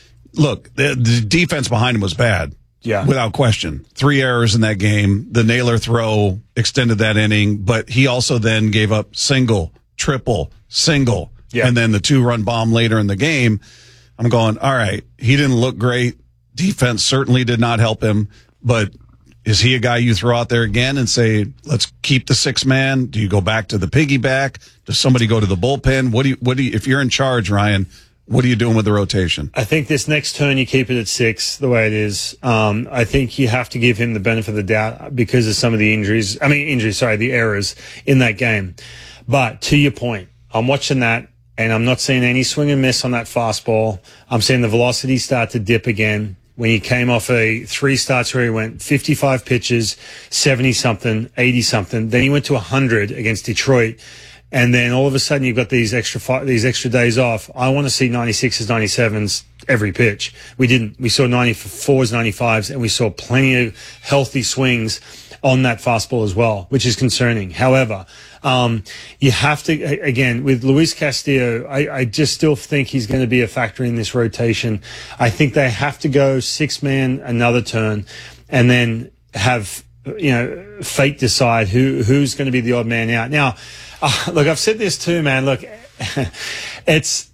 look, the, the defense behind him was bad. Yeah. Without question. Three errors in that game. The Naylor throw extended that inning, but he also then gave up single, triple, single. Yeah. And then the two run bomb later in the game. I'm going, all right, he didn't look great. Defense certainly did not help him, but is he a guy you throw out there again and say, let's keep the six man? Do you go back to the piggyback? Does somebody go to the bullpen? What do you, what do you, if you're in charge, Ryan, what are you doing with the rotation? I think this next turn you keep it at six, the way it is. Um, I think you have to give him the benefit of the doubt because of some of the injuries. I mean, injuries, sorry, the errors in that game. But to your point, I'm watching that. And I'm not seeing any swing and miss on that fastball. I'm seeing the velocity start to dip again. When he came off a three starts where he went fifty-five pitches, seventy something, eighty something. Then he went to one hundred against Detroit. And then all of a sudden you've got these extra five, these extra days off. I want to see ninety-sixes, ninety-sevens every pitch. We didn't. We saw ninety-fours, ninety-fives, and we saw plenty of healthy swings on that fastball as well, which is concerning. However, Um, you have to, again, with Luis Castillo, I, I just still think he's going to be a factor in this rotation. I think they have to go six man another turn and then have, you know, fate decide who, who's going to be the odd man out. Now, uh, look, I've said this too, man. Look, it's,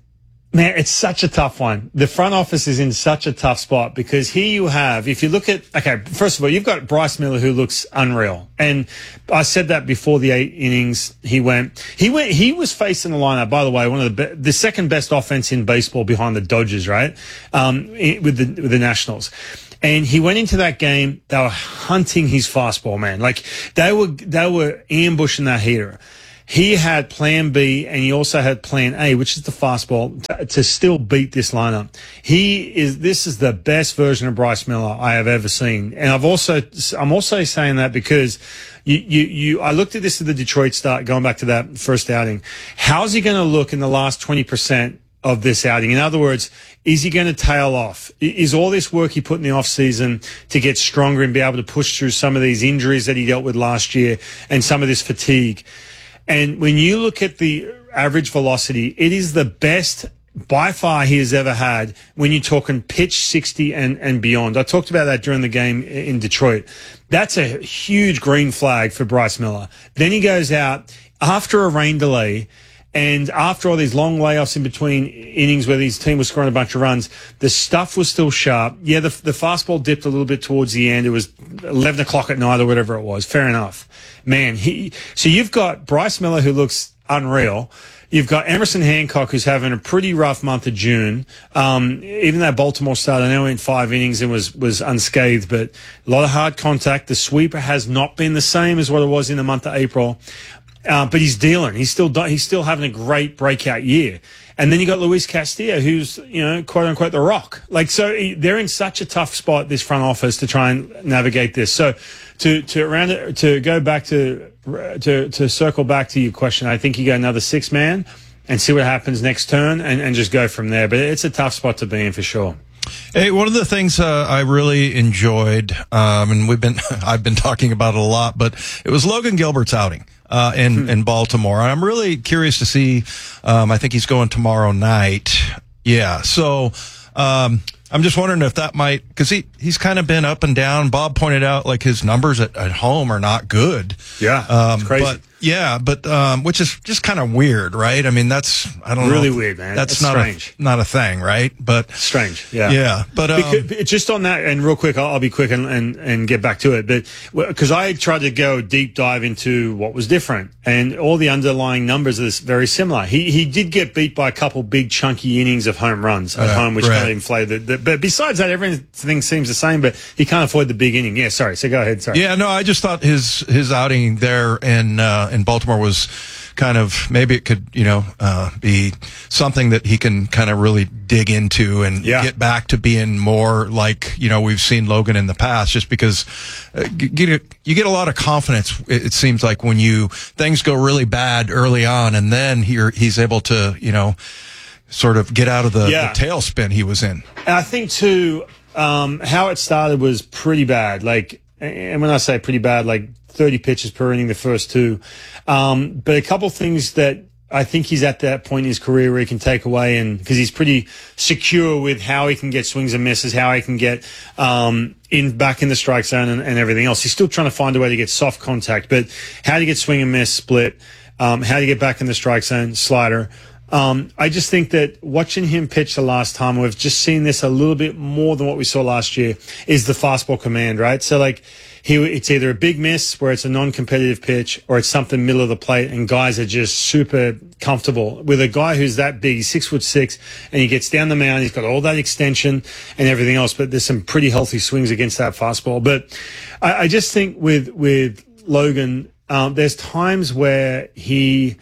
Man, it's such a tough one. The front office is in such a tough spot because here you have, if you look at, okay, first of all, you've got Bryce Miller who looks unreal. And I said that before the eight innings he went. He went, he was facing the lineup, by the way, one of the, be- the second best offense in baseball behind the Dodgers, right? Um, with the, with the Nationals. And he went into that game, they were hunting his fastball, man. Like, they were, they were ambushing that heater. He had plan B and he also had plan A, which is the fastball, to, to still beat this lineup. He is, this is the best version of Bryce Miller I have ever seen. And I've also, I'm also saying that because you, you, you, I looked at this at the Detroit start, going back to that first outing. How's he going to look in the last twenty percent of this outing? In other words, is he going to tail off? Is all this work he put in the offseason to get stronger and be able to push through some of these injuries that he dealt with last year and some of this fatigue? And when you look at the average velocity, it is the best by far he has ever had when you're talking pitch sixty and, and beyond. I talked about that during the game in Detroit. That's a huge green flag for Bryce Miller. Then he goes out after a rain delay and after all these long layoffs in between innings where his team was scoring a bunch of runs, the stuff was still sharp. Yeah, the, the fastball dipped a little bit towards the end. It was eleven o'clock at night or whatever it was. Fair enough. Man, he, so you've got Bryce Miller who looks unreal. You've got Emerson Hancock who's having a pretty rough month of June. Um, even though Baltimore started, I know in five innings and was, was unscathed, but a lot of hard contact. The sweeper has not been the same as what it was in the month of April. Uh, but he's dealing. He's still, he's still having a great breakout year. And then you got Luis Castillo, who's, you know, quote unquote, the rock. Like, so they're in such a tough spot, this front office, to try and navigate this. So to, to around it, to go back to, to, to circle back to your question, I think you go another six man and see what happens next turn and, and just go from there. But it's a tough spot to be in for sure. Hey, one of the things uh, I really enjoyed, um, and we've been, I've been talking about it a lot, but it was Logan Gilbert's outing. Uh, in, hmm. in Baltimore. I'm really curious to see, um, I think he's going tomorrow night. Yeah. So, um, I'm just wondering if that might, cause he, he's kind of been up and down. Bob pointed out like his numbers at, at home are not good. Yeah. Um, it's crazy. But, yeah, but, um, which is just kind of weird, right? I mean, that's, I don't really know. Really weird, man. That's, that's not strange. a, not a thing, right? But strange. Yeah. Yeah. But, um, because, just on that, and real quick, I'll, I'll be quick and, and, and get back to it. But because I tried to go deep dive into what was different and all the underlying numbers are very similar. He, he did get beat by a couple big chunky innings of home runs at uh, home, which right. kind of inflated the, but besides that, everything seems the same, but he can't avoid the big inning. Yeah. Sorry. So go ahead. Sorry. Yeah. No, I just thought his, his outing there in, uh, in Baltimore was kind of, maybe it could, you know, uh, be something that he can kind of really dig into and yeah. get back to being more like, you know, we've seen Logan in the past, just because uh, get, you get a lot of confidence, it, it seems like, when you, things go really bad early on and then he, he's able to, you know, sort of get out of the, yeah. the tailspin he was in. And I think too, um, how it started was pretty bad. Like, and when I say pretty bad, like thirty pitches per inning, the first two. Um, but a couple things that I think he's at that point in his career where he can take away, and because he's pretty secure with how he can get swings and misses, how he can get um, in back in the strike zone and, and everything else. He's still trying to find a way to get soft contact, but how do you get swing and miss, split? Um, how do you get back in the strike zone, slider? Um, I just think that watching him pitch the last time, we've just seen this a little bit more than what we saw last year, is the fastball command, right? So like, he, it's either a big miss where it's a non-competitive pitch, or it's something middle of the plate, and guys are just super comfortable with a guy who's that big. He's six foot six, and he gets down the mound. He's got all that extension and everything else, but there's some pretty healthy swings against that fastball. But I, I just think with with Logan, um, there's times where he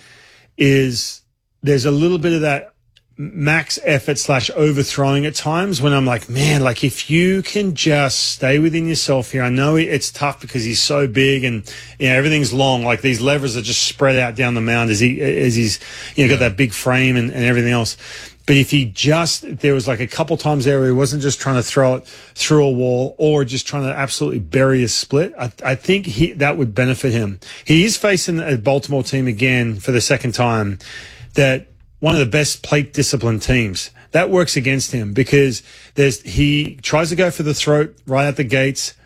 is. There's a little bit of that max effort slash overthrowing at times when I'm like, man, like if you can just stay within yourself here. I know it's tough because he's so big and, you know, everything's long. Like these levers are just spread out down the mound as he, as he's, you know, got that big frame and, and everything else. But if he just, there was like a couple times there where he wasn't just trying to throw it through a wall or just trying to absolutely bury a split, I, I think he, that would benefit him. He is facing a Baltimore team again for the second time that, one of the best plate discipline teams. That works against him because there's, he tries to go for the throat right at the gates.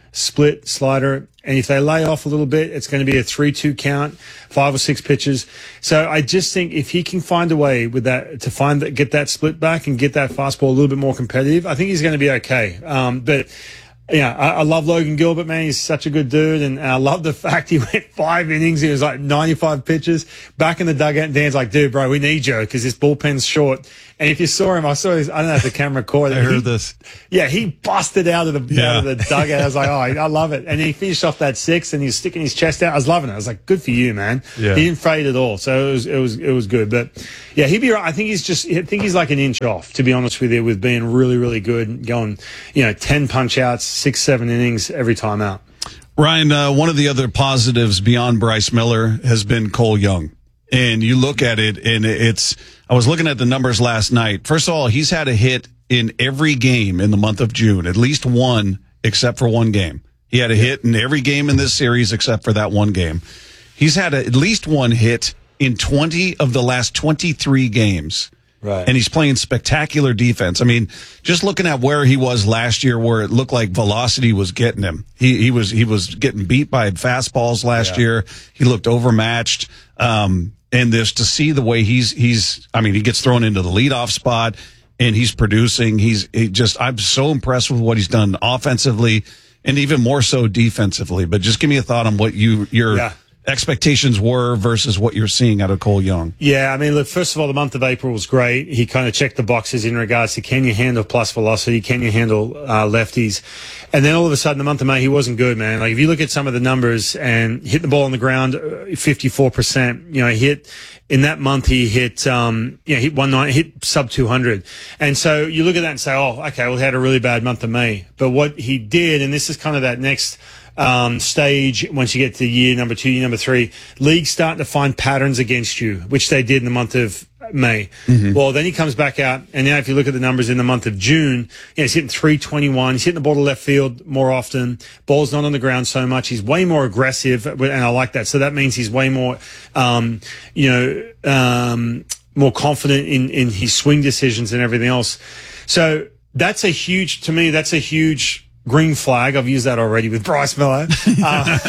split, slider. And if they lay off a little bit, it's going to be a three two count, five or six pitches. So I just think if he can find a way with that to find that, get that split back and get that fastball a little bit more competitive, I think he's going to be okay. Um, but yeah, I, I love Logan Gilbert, man. He's such a good dude. And I love the fact he went five innings. He was like ninety-five pitches back in the dugout. And Dan's like, dude, bro, we need you because this bullpen's short. And if you saw him, I saw his, I don't know if the camera caught it. I heard he, this. Yeah, he busted out of the, Yeah. out of the dugout. I was like, oh, I love it. And he finished off that six and he's sticking his chest out. I was loving it. I was like, good for you, man. Yeah. He didn't fade at all. So it was, it was, it was good. But yeah, he'd be right. I think he's just, I think he's like an inch off, to be honest with you, with being really, really good, going, you know, ten punch outs, six, seven innings every time out. Ryan, uh, one of the other positives beyond Bryce Miller has been Cole Young. And you look at it, and it's, I was looking at the numbers last night. First of all, he's had a hit in every game in the month of June, at least one, except for one game. He had a hit in every game in this series except for that one game. He's had a, at least one hit in twenty of the last twenty-three games. Right. And he's playing spectacular defense. I mean, just looking at where he was last year, where it looked like velocity was getting him. He, he was, he was getting beat by fastballs last Yeah. year. He looked overmatched. Um, and this, to see the way he's, he's, I mean, he gets thrown into the leadoff spot and he's producing. He's he just, I'm so impressed with what he's done offensively and even more so defensively. But just give me a thought on what you, your, Yeah. expectations were versus what you're seeing out of Cole Young. Yeah, I mean, look, first of all, the month of April was great. He kind of checked the boxes in regards to can you handle plus velocity, can you handle uh, lefties? And then all of a sudden, the month of May, he wasn't good, man. Like, if you look at some of the numbers and hit the ball on the ground, uh, fifty-four percent, you know, he hit, in that month, he hit, um, you know, hit one nine, hit sub two hundred. And so you look at that and say, oh, okay, well, he had a really bad month of May. But what he did, and this is kind of that next, Um, stage, once you get to year number two, year number three, leagues starting to find patterns against you, which they did in the month of May. Mm-hmm. Well, then he comes back out, and now if you look at the numbers in the month of June, you know, he's hitting three twenty-one. He's hitting the ball to left field more often. Ball's not on the ground so much. He's way more aggressive, and I like that. So that means he's way more, um, you know, um, more confident in, in his swing decisions and everything else. So that's a huge, to me, that's a huge green flag. I've used that already with Bryce Miller. Uh,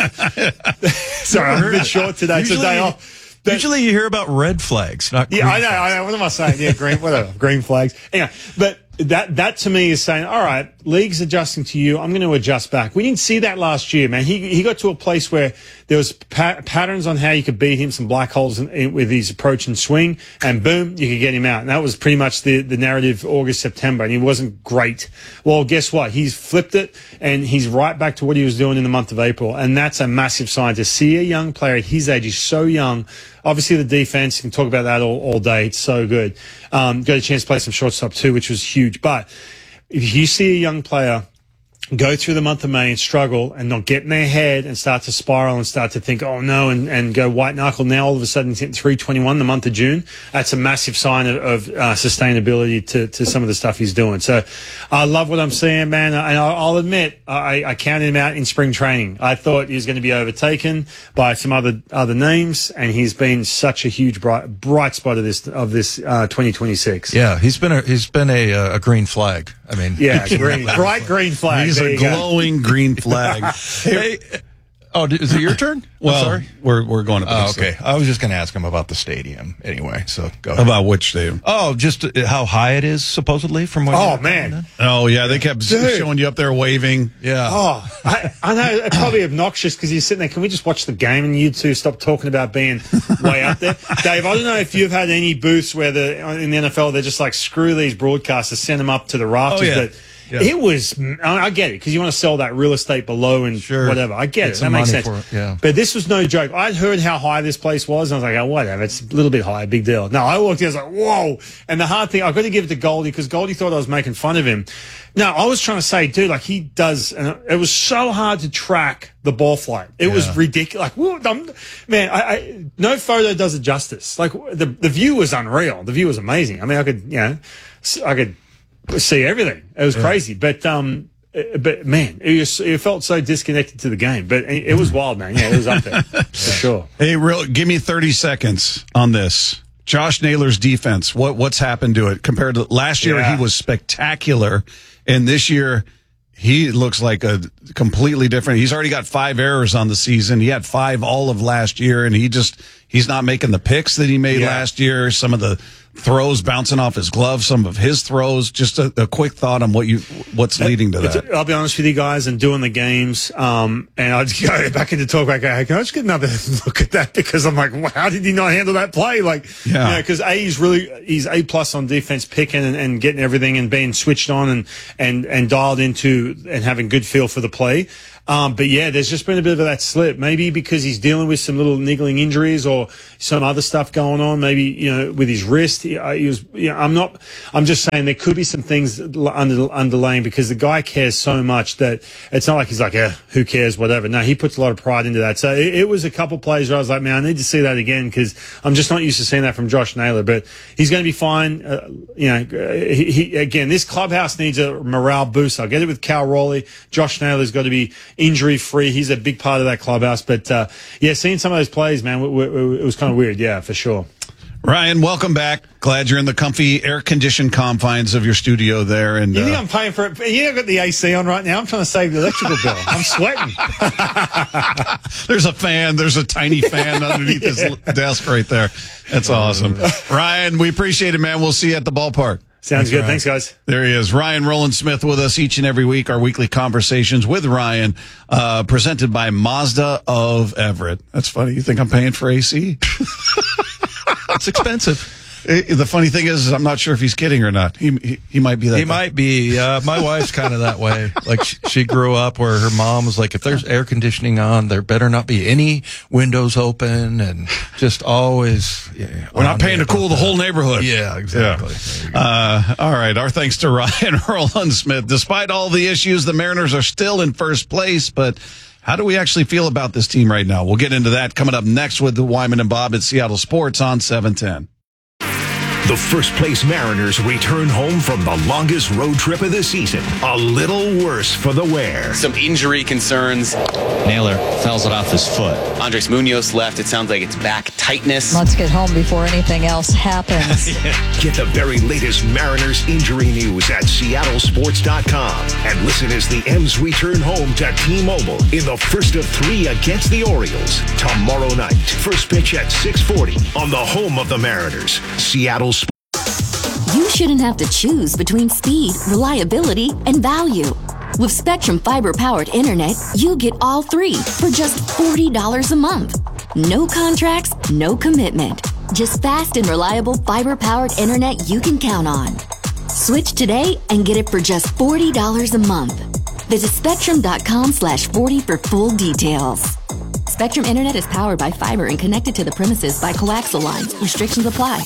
sorry, I'm a bit short today. It's a day off. But, usually you hear about red flags, not green yeah, I know, I know. What am I saying? Yeah, green, whatever, green flags. Anyway, but that that to me is saying, all right, league's adjusting to you. I'm going to adjust back. We didn't see that last year, man. He he got to a place where there was pa- patterns on how you could beat him, some black holes in, in, with his approach and swing, and boom, you could get him out. And that was pretty much the, the narrative August, September, and he wasn't great. Well, guess what? He's flipped it, and he's right back to what he was doing in the month of April, and that's a massive sign. To see a young player at his age, he's so young. Obviously, the defense, you can talk about that all, all day. It's so good. Um, got a chance to play some shortstop too, which was huge. But if you see a young player go through the month of May and struggle and not get in their head and start to spiral and start to think, oh no, and, and go white knuckle, now all of a sudden he's hitting three twenty-one the month of June, that's a massive sign of, of uh, sustainability to, to some of the stuff he's doing. So I love what I'm seeing, man. And I'll admit, I, I counted him out in spring training. I thought he was going to be overtaken by some other other names, and he's been such a huge bright bright spot of this of this uh, twenty twenty-six. Yeah, he's been a he's been a a green flag. I mean, yeah, green, bright green flag. He's There a you go. glowing green flag. Hey, oh, is it your turn? Well, I'm sorry. we're we're going to. Oh, okay. I was just going to ask him about the stadium anyway. So go ahead. About which stadium? Oh, just uh, how high it is supposedly from what. Oh you man. Oh yeah, they kept Dude. showing you up there waving. Yeah. Oh, I, I know it's probably obnoxious because you're sitting there. Can we just watch the game and you two stop talking about being way up there? Dave, I don't know if you've had any booths where the in the N F L they're just like screw these broadcasters, send them up to the rafters. Oh, yeah. But Yeah. it was, I get it because you want to sell that real estate below and Sure. whatever. I get Get it. some That makes money sense. for it, yeah. But this was no joke. I'd heard how high this place was, and I was like, oh, whatever. It's a little bit high, big deal. No, I walked in, I was like, whoa. And the hard thing, I've got to give it to Goldie because Goldie thought I was making fun of him. No, I was trying to say, dude, like he does, and it was so hard to track the ball flight. It was ridiculous. Like, whoa, I'm, man, I, I, no photo does it justice. Like the the view was unreal. The view was amazing. I mean, I could, you know, I could see everything. It was crazy. But, um, but man, it, was, it felt so disconnected to the game. But it, it was wild, man. Yeah, it was up there for sure. Hey, real, give me thirty seconds on this. Josh Naylor's defense. What what's happened to it compared to last year? Yeah. He was spectacular, and this year he looks like a completely different. He's already got five errors on the season. He had five all of last year, and he just he's not making the picks that he made Yeah. last year. Some of the throws bouncing off his glove, some of his throws. Just a, a quick thought on what you what's leading to that. I'll be honest with you guys, and doing the games, um, and I'll just go back into talk back. Hey, can I just get another look at that? Because I'm like, wow, how did he not handle that play? Like, Yeah. you know, because A, he's really he's A plus on defense, picking and, and getting everything and being switched on and and and dialed into and having good feel for the play. Um, but yeah, there's just been a bit of that slip. Maybe because he's dealing with some little niggling injuries or some other stuff going on. Maybe, you know, with his wrist, he, uh, he was, you know, I'm not, I'm just saying there could be some things under, underlaying because the guy cares so much that it's not like he's like, yeah, who cares, whatever. No, he puts a lot of pride into that. So it, it was a couple plays where I was like, man, I need to see that again because I'm just not used to seeing that from Josh Naylor, but he's going to be fine. Uh, you know, he, he, again, this clubhouse needs a morale boost. I'll get it with Cal Raleigh. Josh Naylor's got to be injury free. He's a big part of that clubhouse. But uh, yeah, seeing some of those plays, man, w- w- it was kind of weird. Yeah, for sure. Ryan, welcome back. Glad you're in the comfy, air-conditioned confines of your studio there. And You think uh, I'm paying for it? You know, I've got the A C on right now. I'm trying to save the electrical bill. I'm sweating. there's a fan. There's a tiny fan underneath Yeah. his desk right there. That's awesome. Ryan, we appreciate it, man. We'll see you at the ballpark. Sounds good. Thanks, guys. There he is. Ryan Roland Smith with us each and every week. Our weekly conversations with Ryan, uh, presented by Mazda of Everett. That's funny. You think I'm paying for A C? It's expensive. It, the funny thing is, is, I'm not sure if he's kidding or not. He he, he might be that. He guy. might be. Uh, my wife's kind of that way. Like she, she grew up where her mom was like, if there's air conditioning on, there better not be any windows open, and just always. Yeah, We're not paying to cool the whole neighborhood. Yeah, exactly. Yeah. Uh, all right. Our thanks to Ryan Roland Smith. Despite all the issues, the Mariners are still in first place, but how do we actually feel about this team right now? We'll get into that coming up next with the Wyman and Bob at Seattle Sports on seven ten. The first place Mariners return home from the longest road trip of the season. A little worse for the wear. Some injury concerns. Naylor fouls it off his foot. Andres Munoz left. It sounds like it's back tightness. Let's get home before anything else happens. Get the very latest Mariners injury news at Seattle Sports dot com and listen as the M's return home to T-Mobile in the first of three against the Orioles tomorrow night. First pitch at six forty on the home of the Mariners, Seattle Sports. You shouldn't have to choose between speed, reliability, and value. With Spectrum fiber-powered internet, you get all three for just forty dollars a month. No contracts, no commitment. Just fast and reliable fiber-powered internet you can count on. Switch today and get it for just forty dollars a month. Visit spectrum.com slash 40 for full details. Spectrum Internet is powered by fiber and connected to the premises by coaxial lines. Restrictions apply.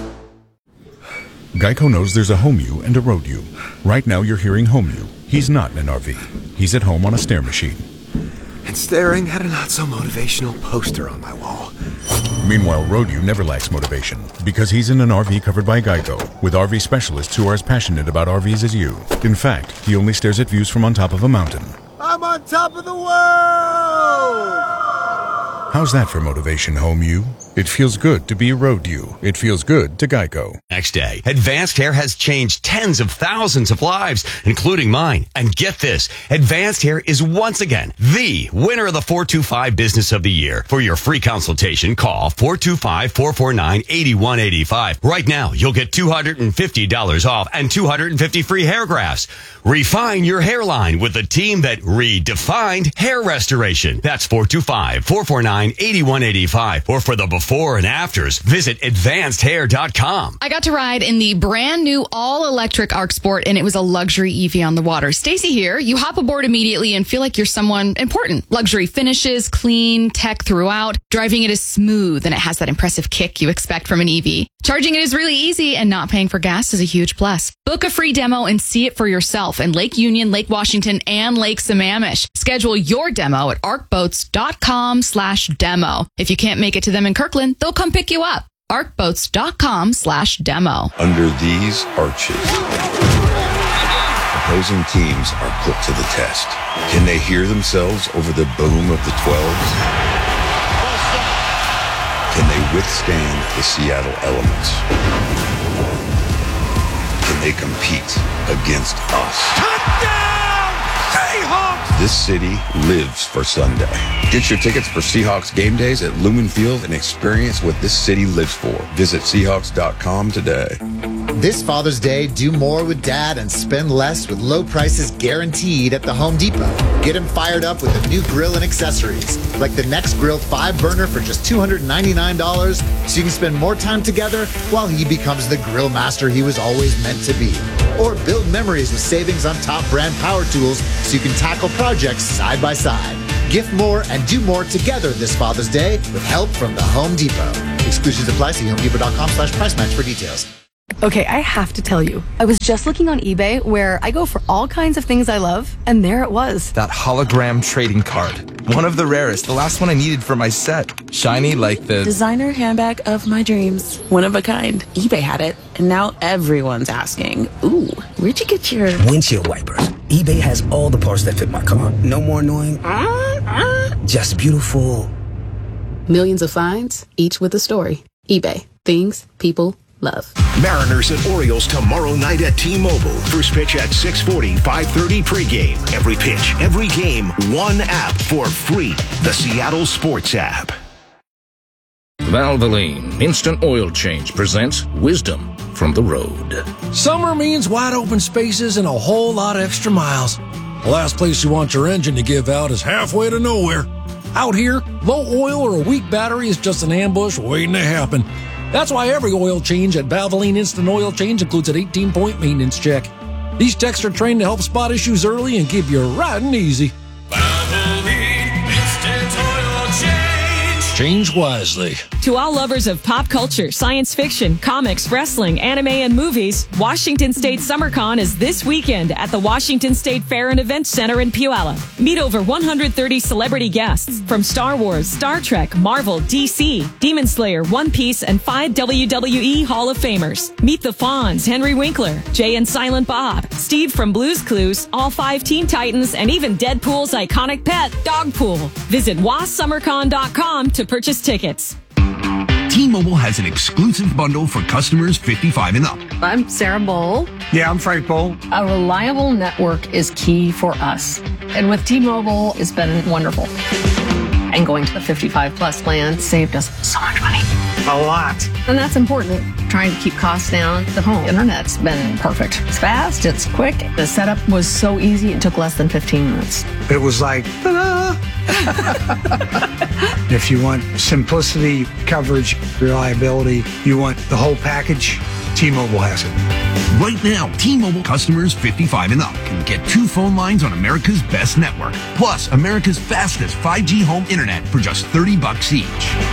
Geico knows there's a home you and a road you. Right now you're hearing home you. He's not in an R V. He's at home on a stair machine. And staring at a not-so-motivational poster on my wall. Meanwhile, road you never lacks motivation because he's in an R V covered by Geico with R V specialists who are as passionate about R Vs as you. In fact, he only stares at views from on top of a mountain. I'm on top of the world! How's that for motivation, home you? It feels good to be a road you. It feels good to Geico. Next day, Advanced Hair has changed tens of thousands of lives, including mine. And get this, Advanced Hair is once again the winner of the four two five Business of the Year. For your free consultation, call four two five, four four nine, eight one eight five. Right now, you'll get two hundred fifty dollars off and two hundred fifty free hair grafts. Refine your hairline with the team that redefined hair restoration. That's four two five, four four nine, eight one eight five. Or for the before and afters, visit advanced hair dot com. I got to ride in the brand new all-electric Arc Sport, and it was a luxury E V on the water. Stacy here. You hop aboard immediately and feel like you're someone important. Luxury finishes, clean, tech throughout. Driving it is smooth, and it has that impressive kick you expect from an E V. Charging it is really easy, and not paying for gas is a huge plus. Book a free demo and see it for yourself in Lake Union, Lake Washington, and Lake Sammamish. Schedule your demo at arcboats.com slash demo. If you can't make it to them in Kirkland, they'll come pick you up. arcboats.com slash demo. Under these arches, opposing teams are put to the test. Can they hear themselves over the boom of the twelves? Can they withstand the Seattle elements? Can they compete against us? This city lives for Sunday. Get your tickets for Seahawks game days at Lumen Field and experience what this city lives for. Visit Seahawks dot com today. This Father's Day, do more with Dad and spend less with low prices guaranteed at the Home Depot. Get him fired up with a new grill and accessories, like the Next Grill five burner for just two hundred ninety-nine dollars, so you can spend more time together while he becomes the grill master he was always meant to be. Or build memories with savings on top brand power tools so you can tackle projects side by side. Gift more and do more together this Father's Day with help from the Home Depot. Exclusions apply. See homedepot.com slash price match for details. Okay, I have to tell you, I was just looking on eBay where I go for all kinds of things I love, and there it was. That hologram trading card. One of the rarest, the last one I needed for my set. Shiny like the designer handbag of my dreams. One of a kind. eBay had it, and now everyone's asking, ooh, where'd you get your windshield wipers? eBay has all the parts that fit my car. No more annoying, uh, uh, just beautiful. Millions of finds, each with a story. eBay. Things people love. Mariners and Orioles tomorrow night at T-Mobile. First pitch at six forty, five thirty pregame. Every pitch, every game, one app for free. The Seattle Sports app. Valvoline Instant Oil Change presents wisdom from the road. Summer means wide open spaces and a whole lot of extra miles. The last place you want your engine to give out is halfway to nowhere. Out here, low oil or a weak battery is just an ambush waiting to happen. That's why every oil change at Valvoline Instant Oil Change includes an eighteen-point maintenance check. These techs are trained to help spot issues early and keep you riding easy. Valvoline Instant Oil Change. Change wisely. To all lovers of pop culture, science fiction, comics, wrestling, anime, and movies, Washington State SummerCon is this weekend at the Washington State Fair and Events Center in Puyallup. Meet over one hundred thirty celebrity guests from Star Wars, Star Trek, Marvel, D C, Demon Slayer, One Piece, and five W W E Hall of Famers. Meet the Fonz, Henry Winkler, Jay and Silent Bob, Steve from Blue's Clues, all five Teen Titans, and even Deadpool's iconic pet, Dogpool. Visit was summercon dot com to purchase tickets. T-Mobile has an exclusive bundle for customers fifty-five and up. I'm Sarah Bowl. Yeah, I'm Frank Bowl. A reliable network is key for us. And with T-Mobile, it's been wonderful. And going to the fifty-five plus plan saved us so much money. A lot. And that's important. Trying to keep costs down. The home internet's been perfect. It's fast, it's quick. The setup was so easy, it took less than fifteen minutes. It was like, ta-da! If you want simplicity, coverage, reliability, you want the whole package, T-Mobile has it. Right now, T-Mobile customers fifty-five and up can get two phone lines on America's best network, plus America's fastest five G home internet for just thirty bucks each.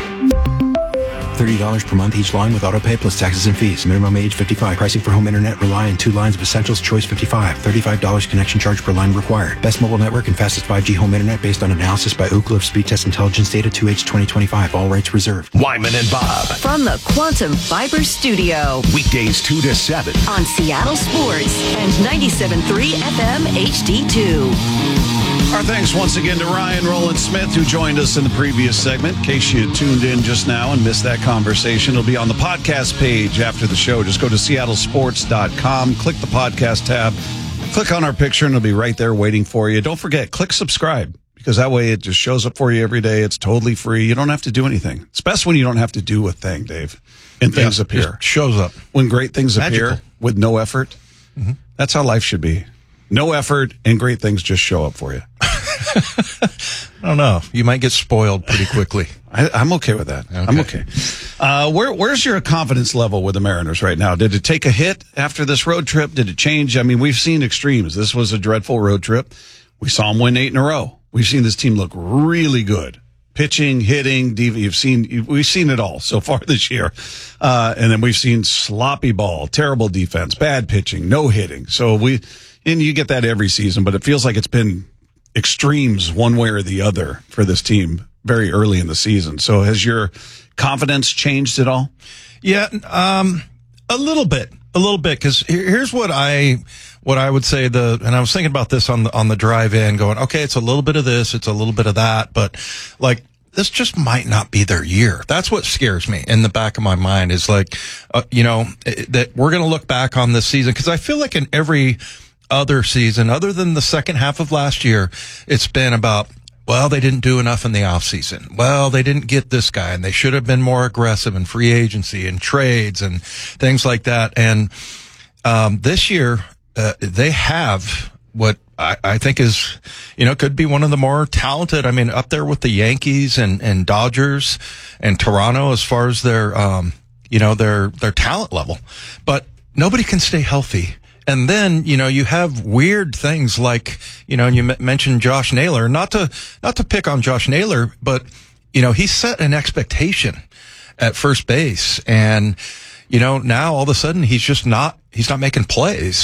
thirty dollars per month each line with autopay plus taxes and fees. Minimum age fifty-five. Pricing for home internet rely on two lines of Essentials Choice fifty-five. thirty-five dollars connection charge per line required. Best mobile network and fastest five G home internet based on analysis by Ookla of Speed Test Intelligence Data two H twenty twenty-five. All rights reserved. Wyman and Bob. From the Quantum Fiber Studio. Weekdays two to seven. On Seattle Sports and ninety-seven point three F M H D two. Our thanks once again to Ryan Roland Smith, who joined us in the previous segment. In case you tuned in just now and missed that conversation, it'll be on the podcast page after the show. Just go to seattle sports dot com, click the podcast tab, click on our picture, and it'll be right there waiting for you. Don't forget, click subscribe, because that way it just shows up for you every day. It's totally free. You don't have to do anything. It's best when you don't have to do a thing, Dave, and things yeah, appear. Shows up. When great things Magical. appear with no effort. Mm-hmm. That's how life should be. No effort, and great things just show up for you. I don't know. You might get spoiled pretty quickly. I, I'm okay with that. Okay. I'm okay. Uh, where, where's your confidence level with the Mariners right now? Did it take a hit after this road trip? Did it change? I mean, we've seen extremes. This was a dreadful road trip. We saw them win eight in a row. We've seen this team look really good. Pitching, hitting, you've seen, we've seen it all so far this year. Uh, and then we've seen sloppy ball, terrible defense, bad pitching, no hitting. So we, and you get that every season, but it feels like it's been extremes one way or the other for this team very early in the season. So has your confidence changed at all? Yeah, um, a little bit, a little bit. Cause here's what I, what I would say the, and I was thinking about this on the, on the drive in going, okay, it's a little bit of this, it's a little bit of that, but like, this just might not be their year. That's what scares me in the back of my mind is like, uh, you know, that we're going to look back on this season. Cause I feel like in every, other season, other than the second half of last year, it's been about, well, they didn't do enough in the offseason. Well, they didn't get this guy, and they should have been more aggressive in free agency and trades and things like that. And um, this year, uh, they have what I, I think is, you know, could be one of the more talented. I mean, up there with the Yankees and, and Dodgers and Toronto as far as their, um, you know, their their talent level. But nobody can stay healthy. And then, you know, you have weird things like, you know, and you m- mentioned Josh Naylor, not to, not to pick on Josh Naylor, but, you know, he set an expectation at first base. And, you know, now all of a sudden he's just not, he's not making plays.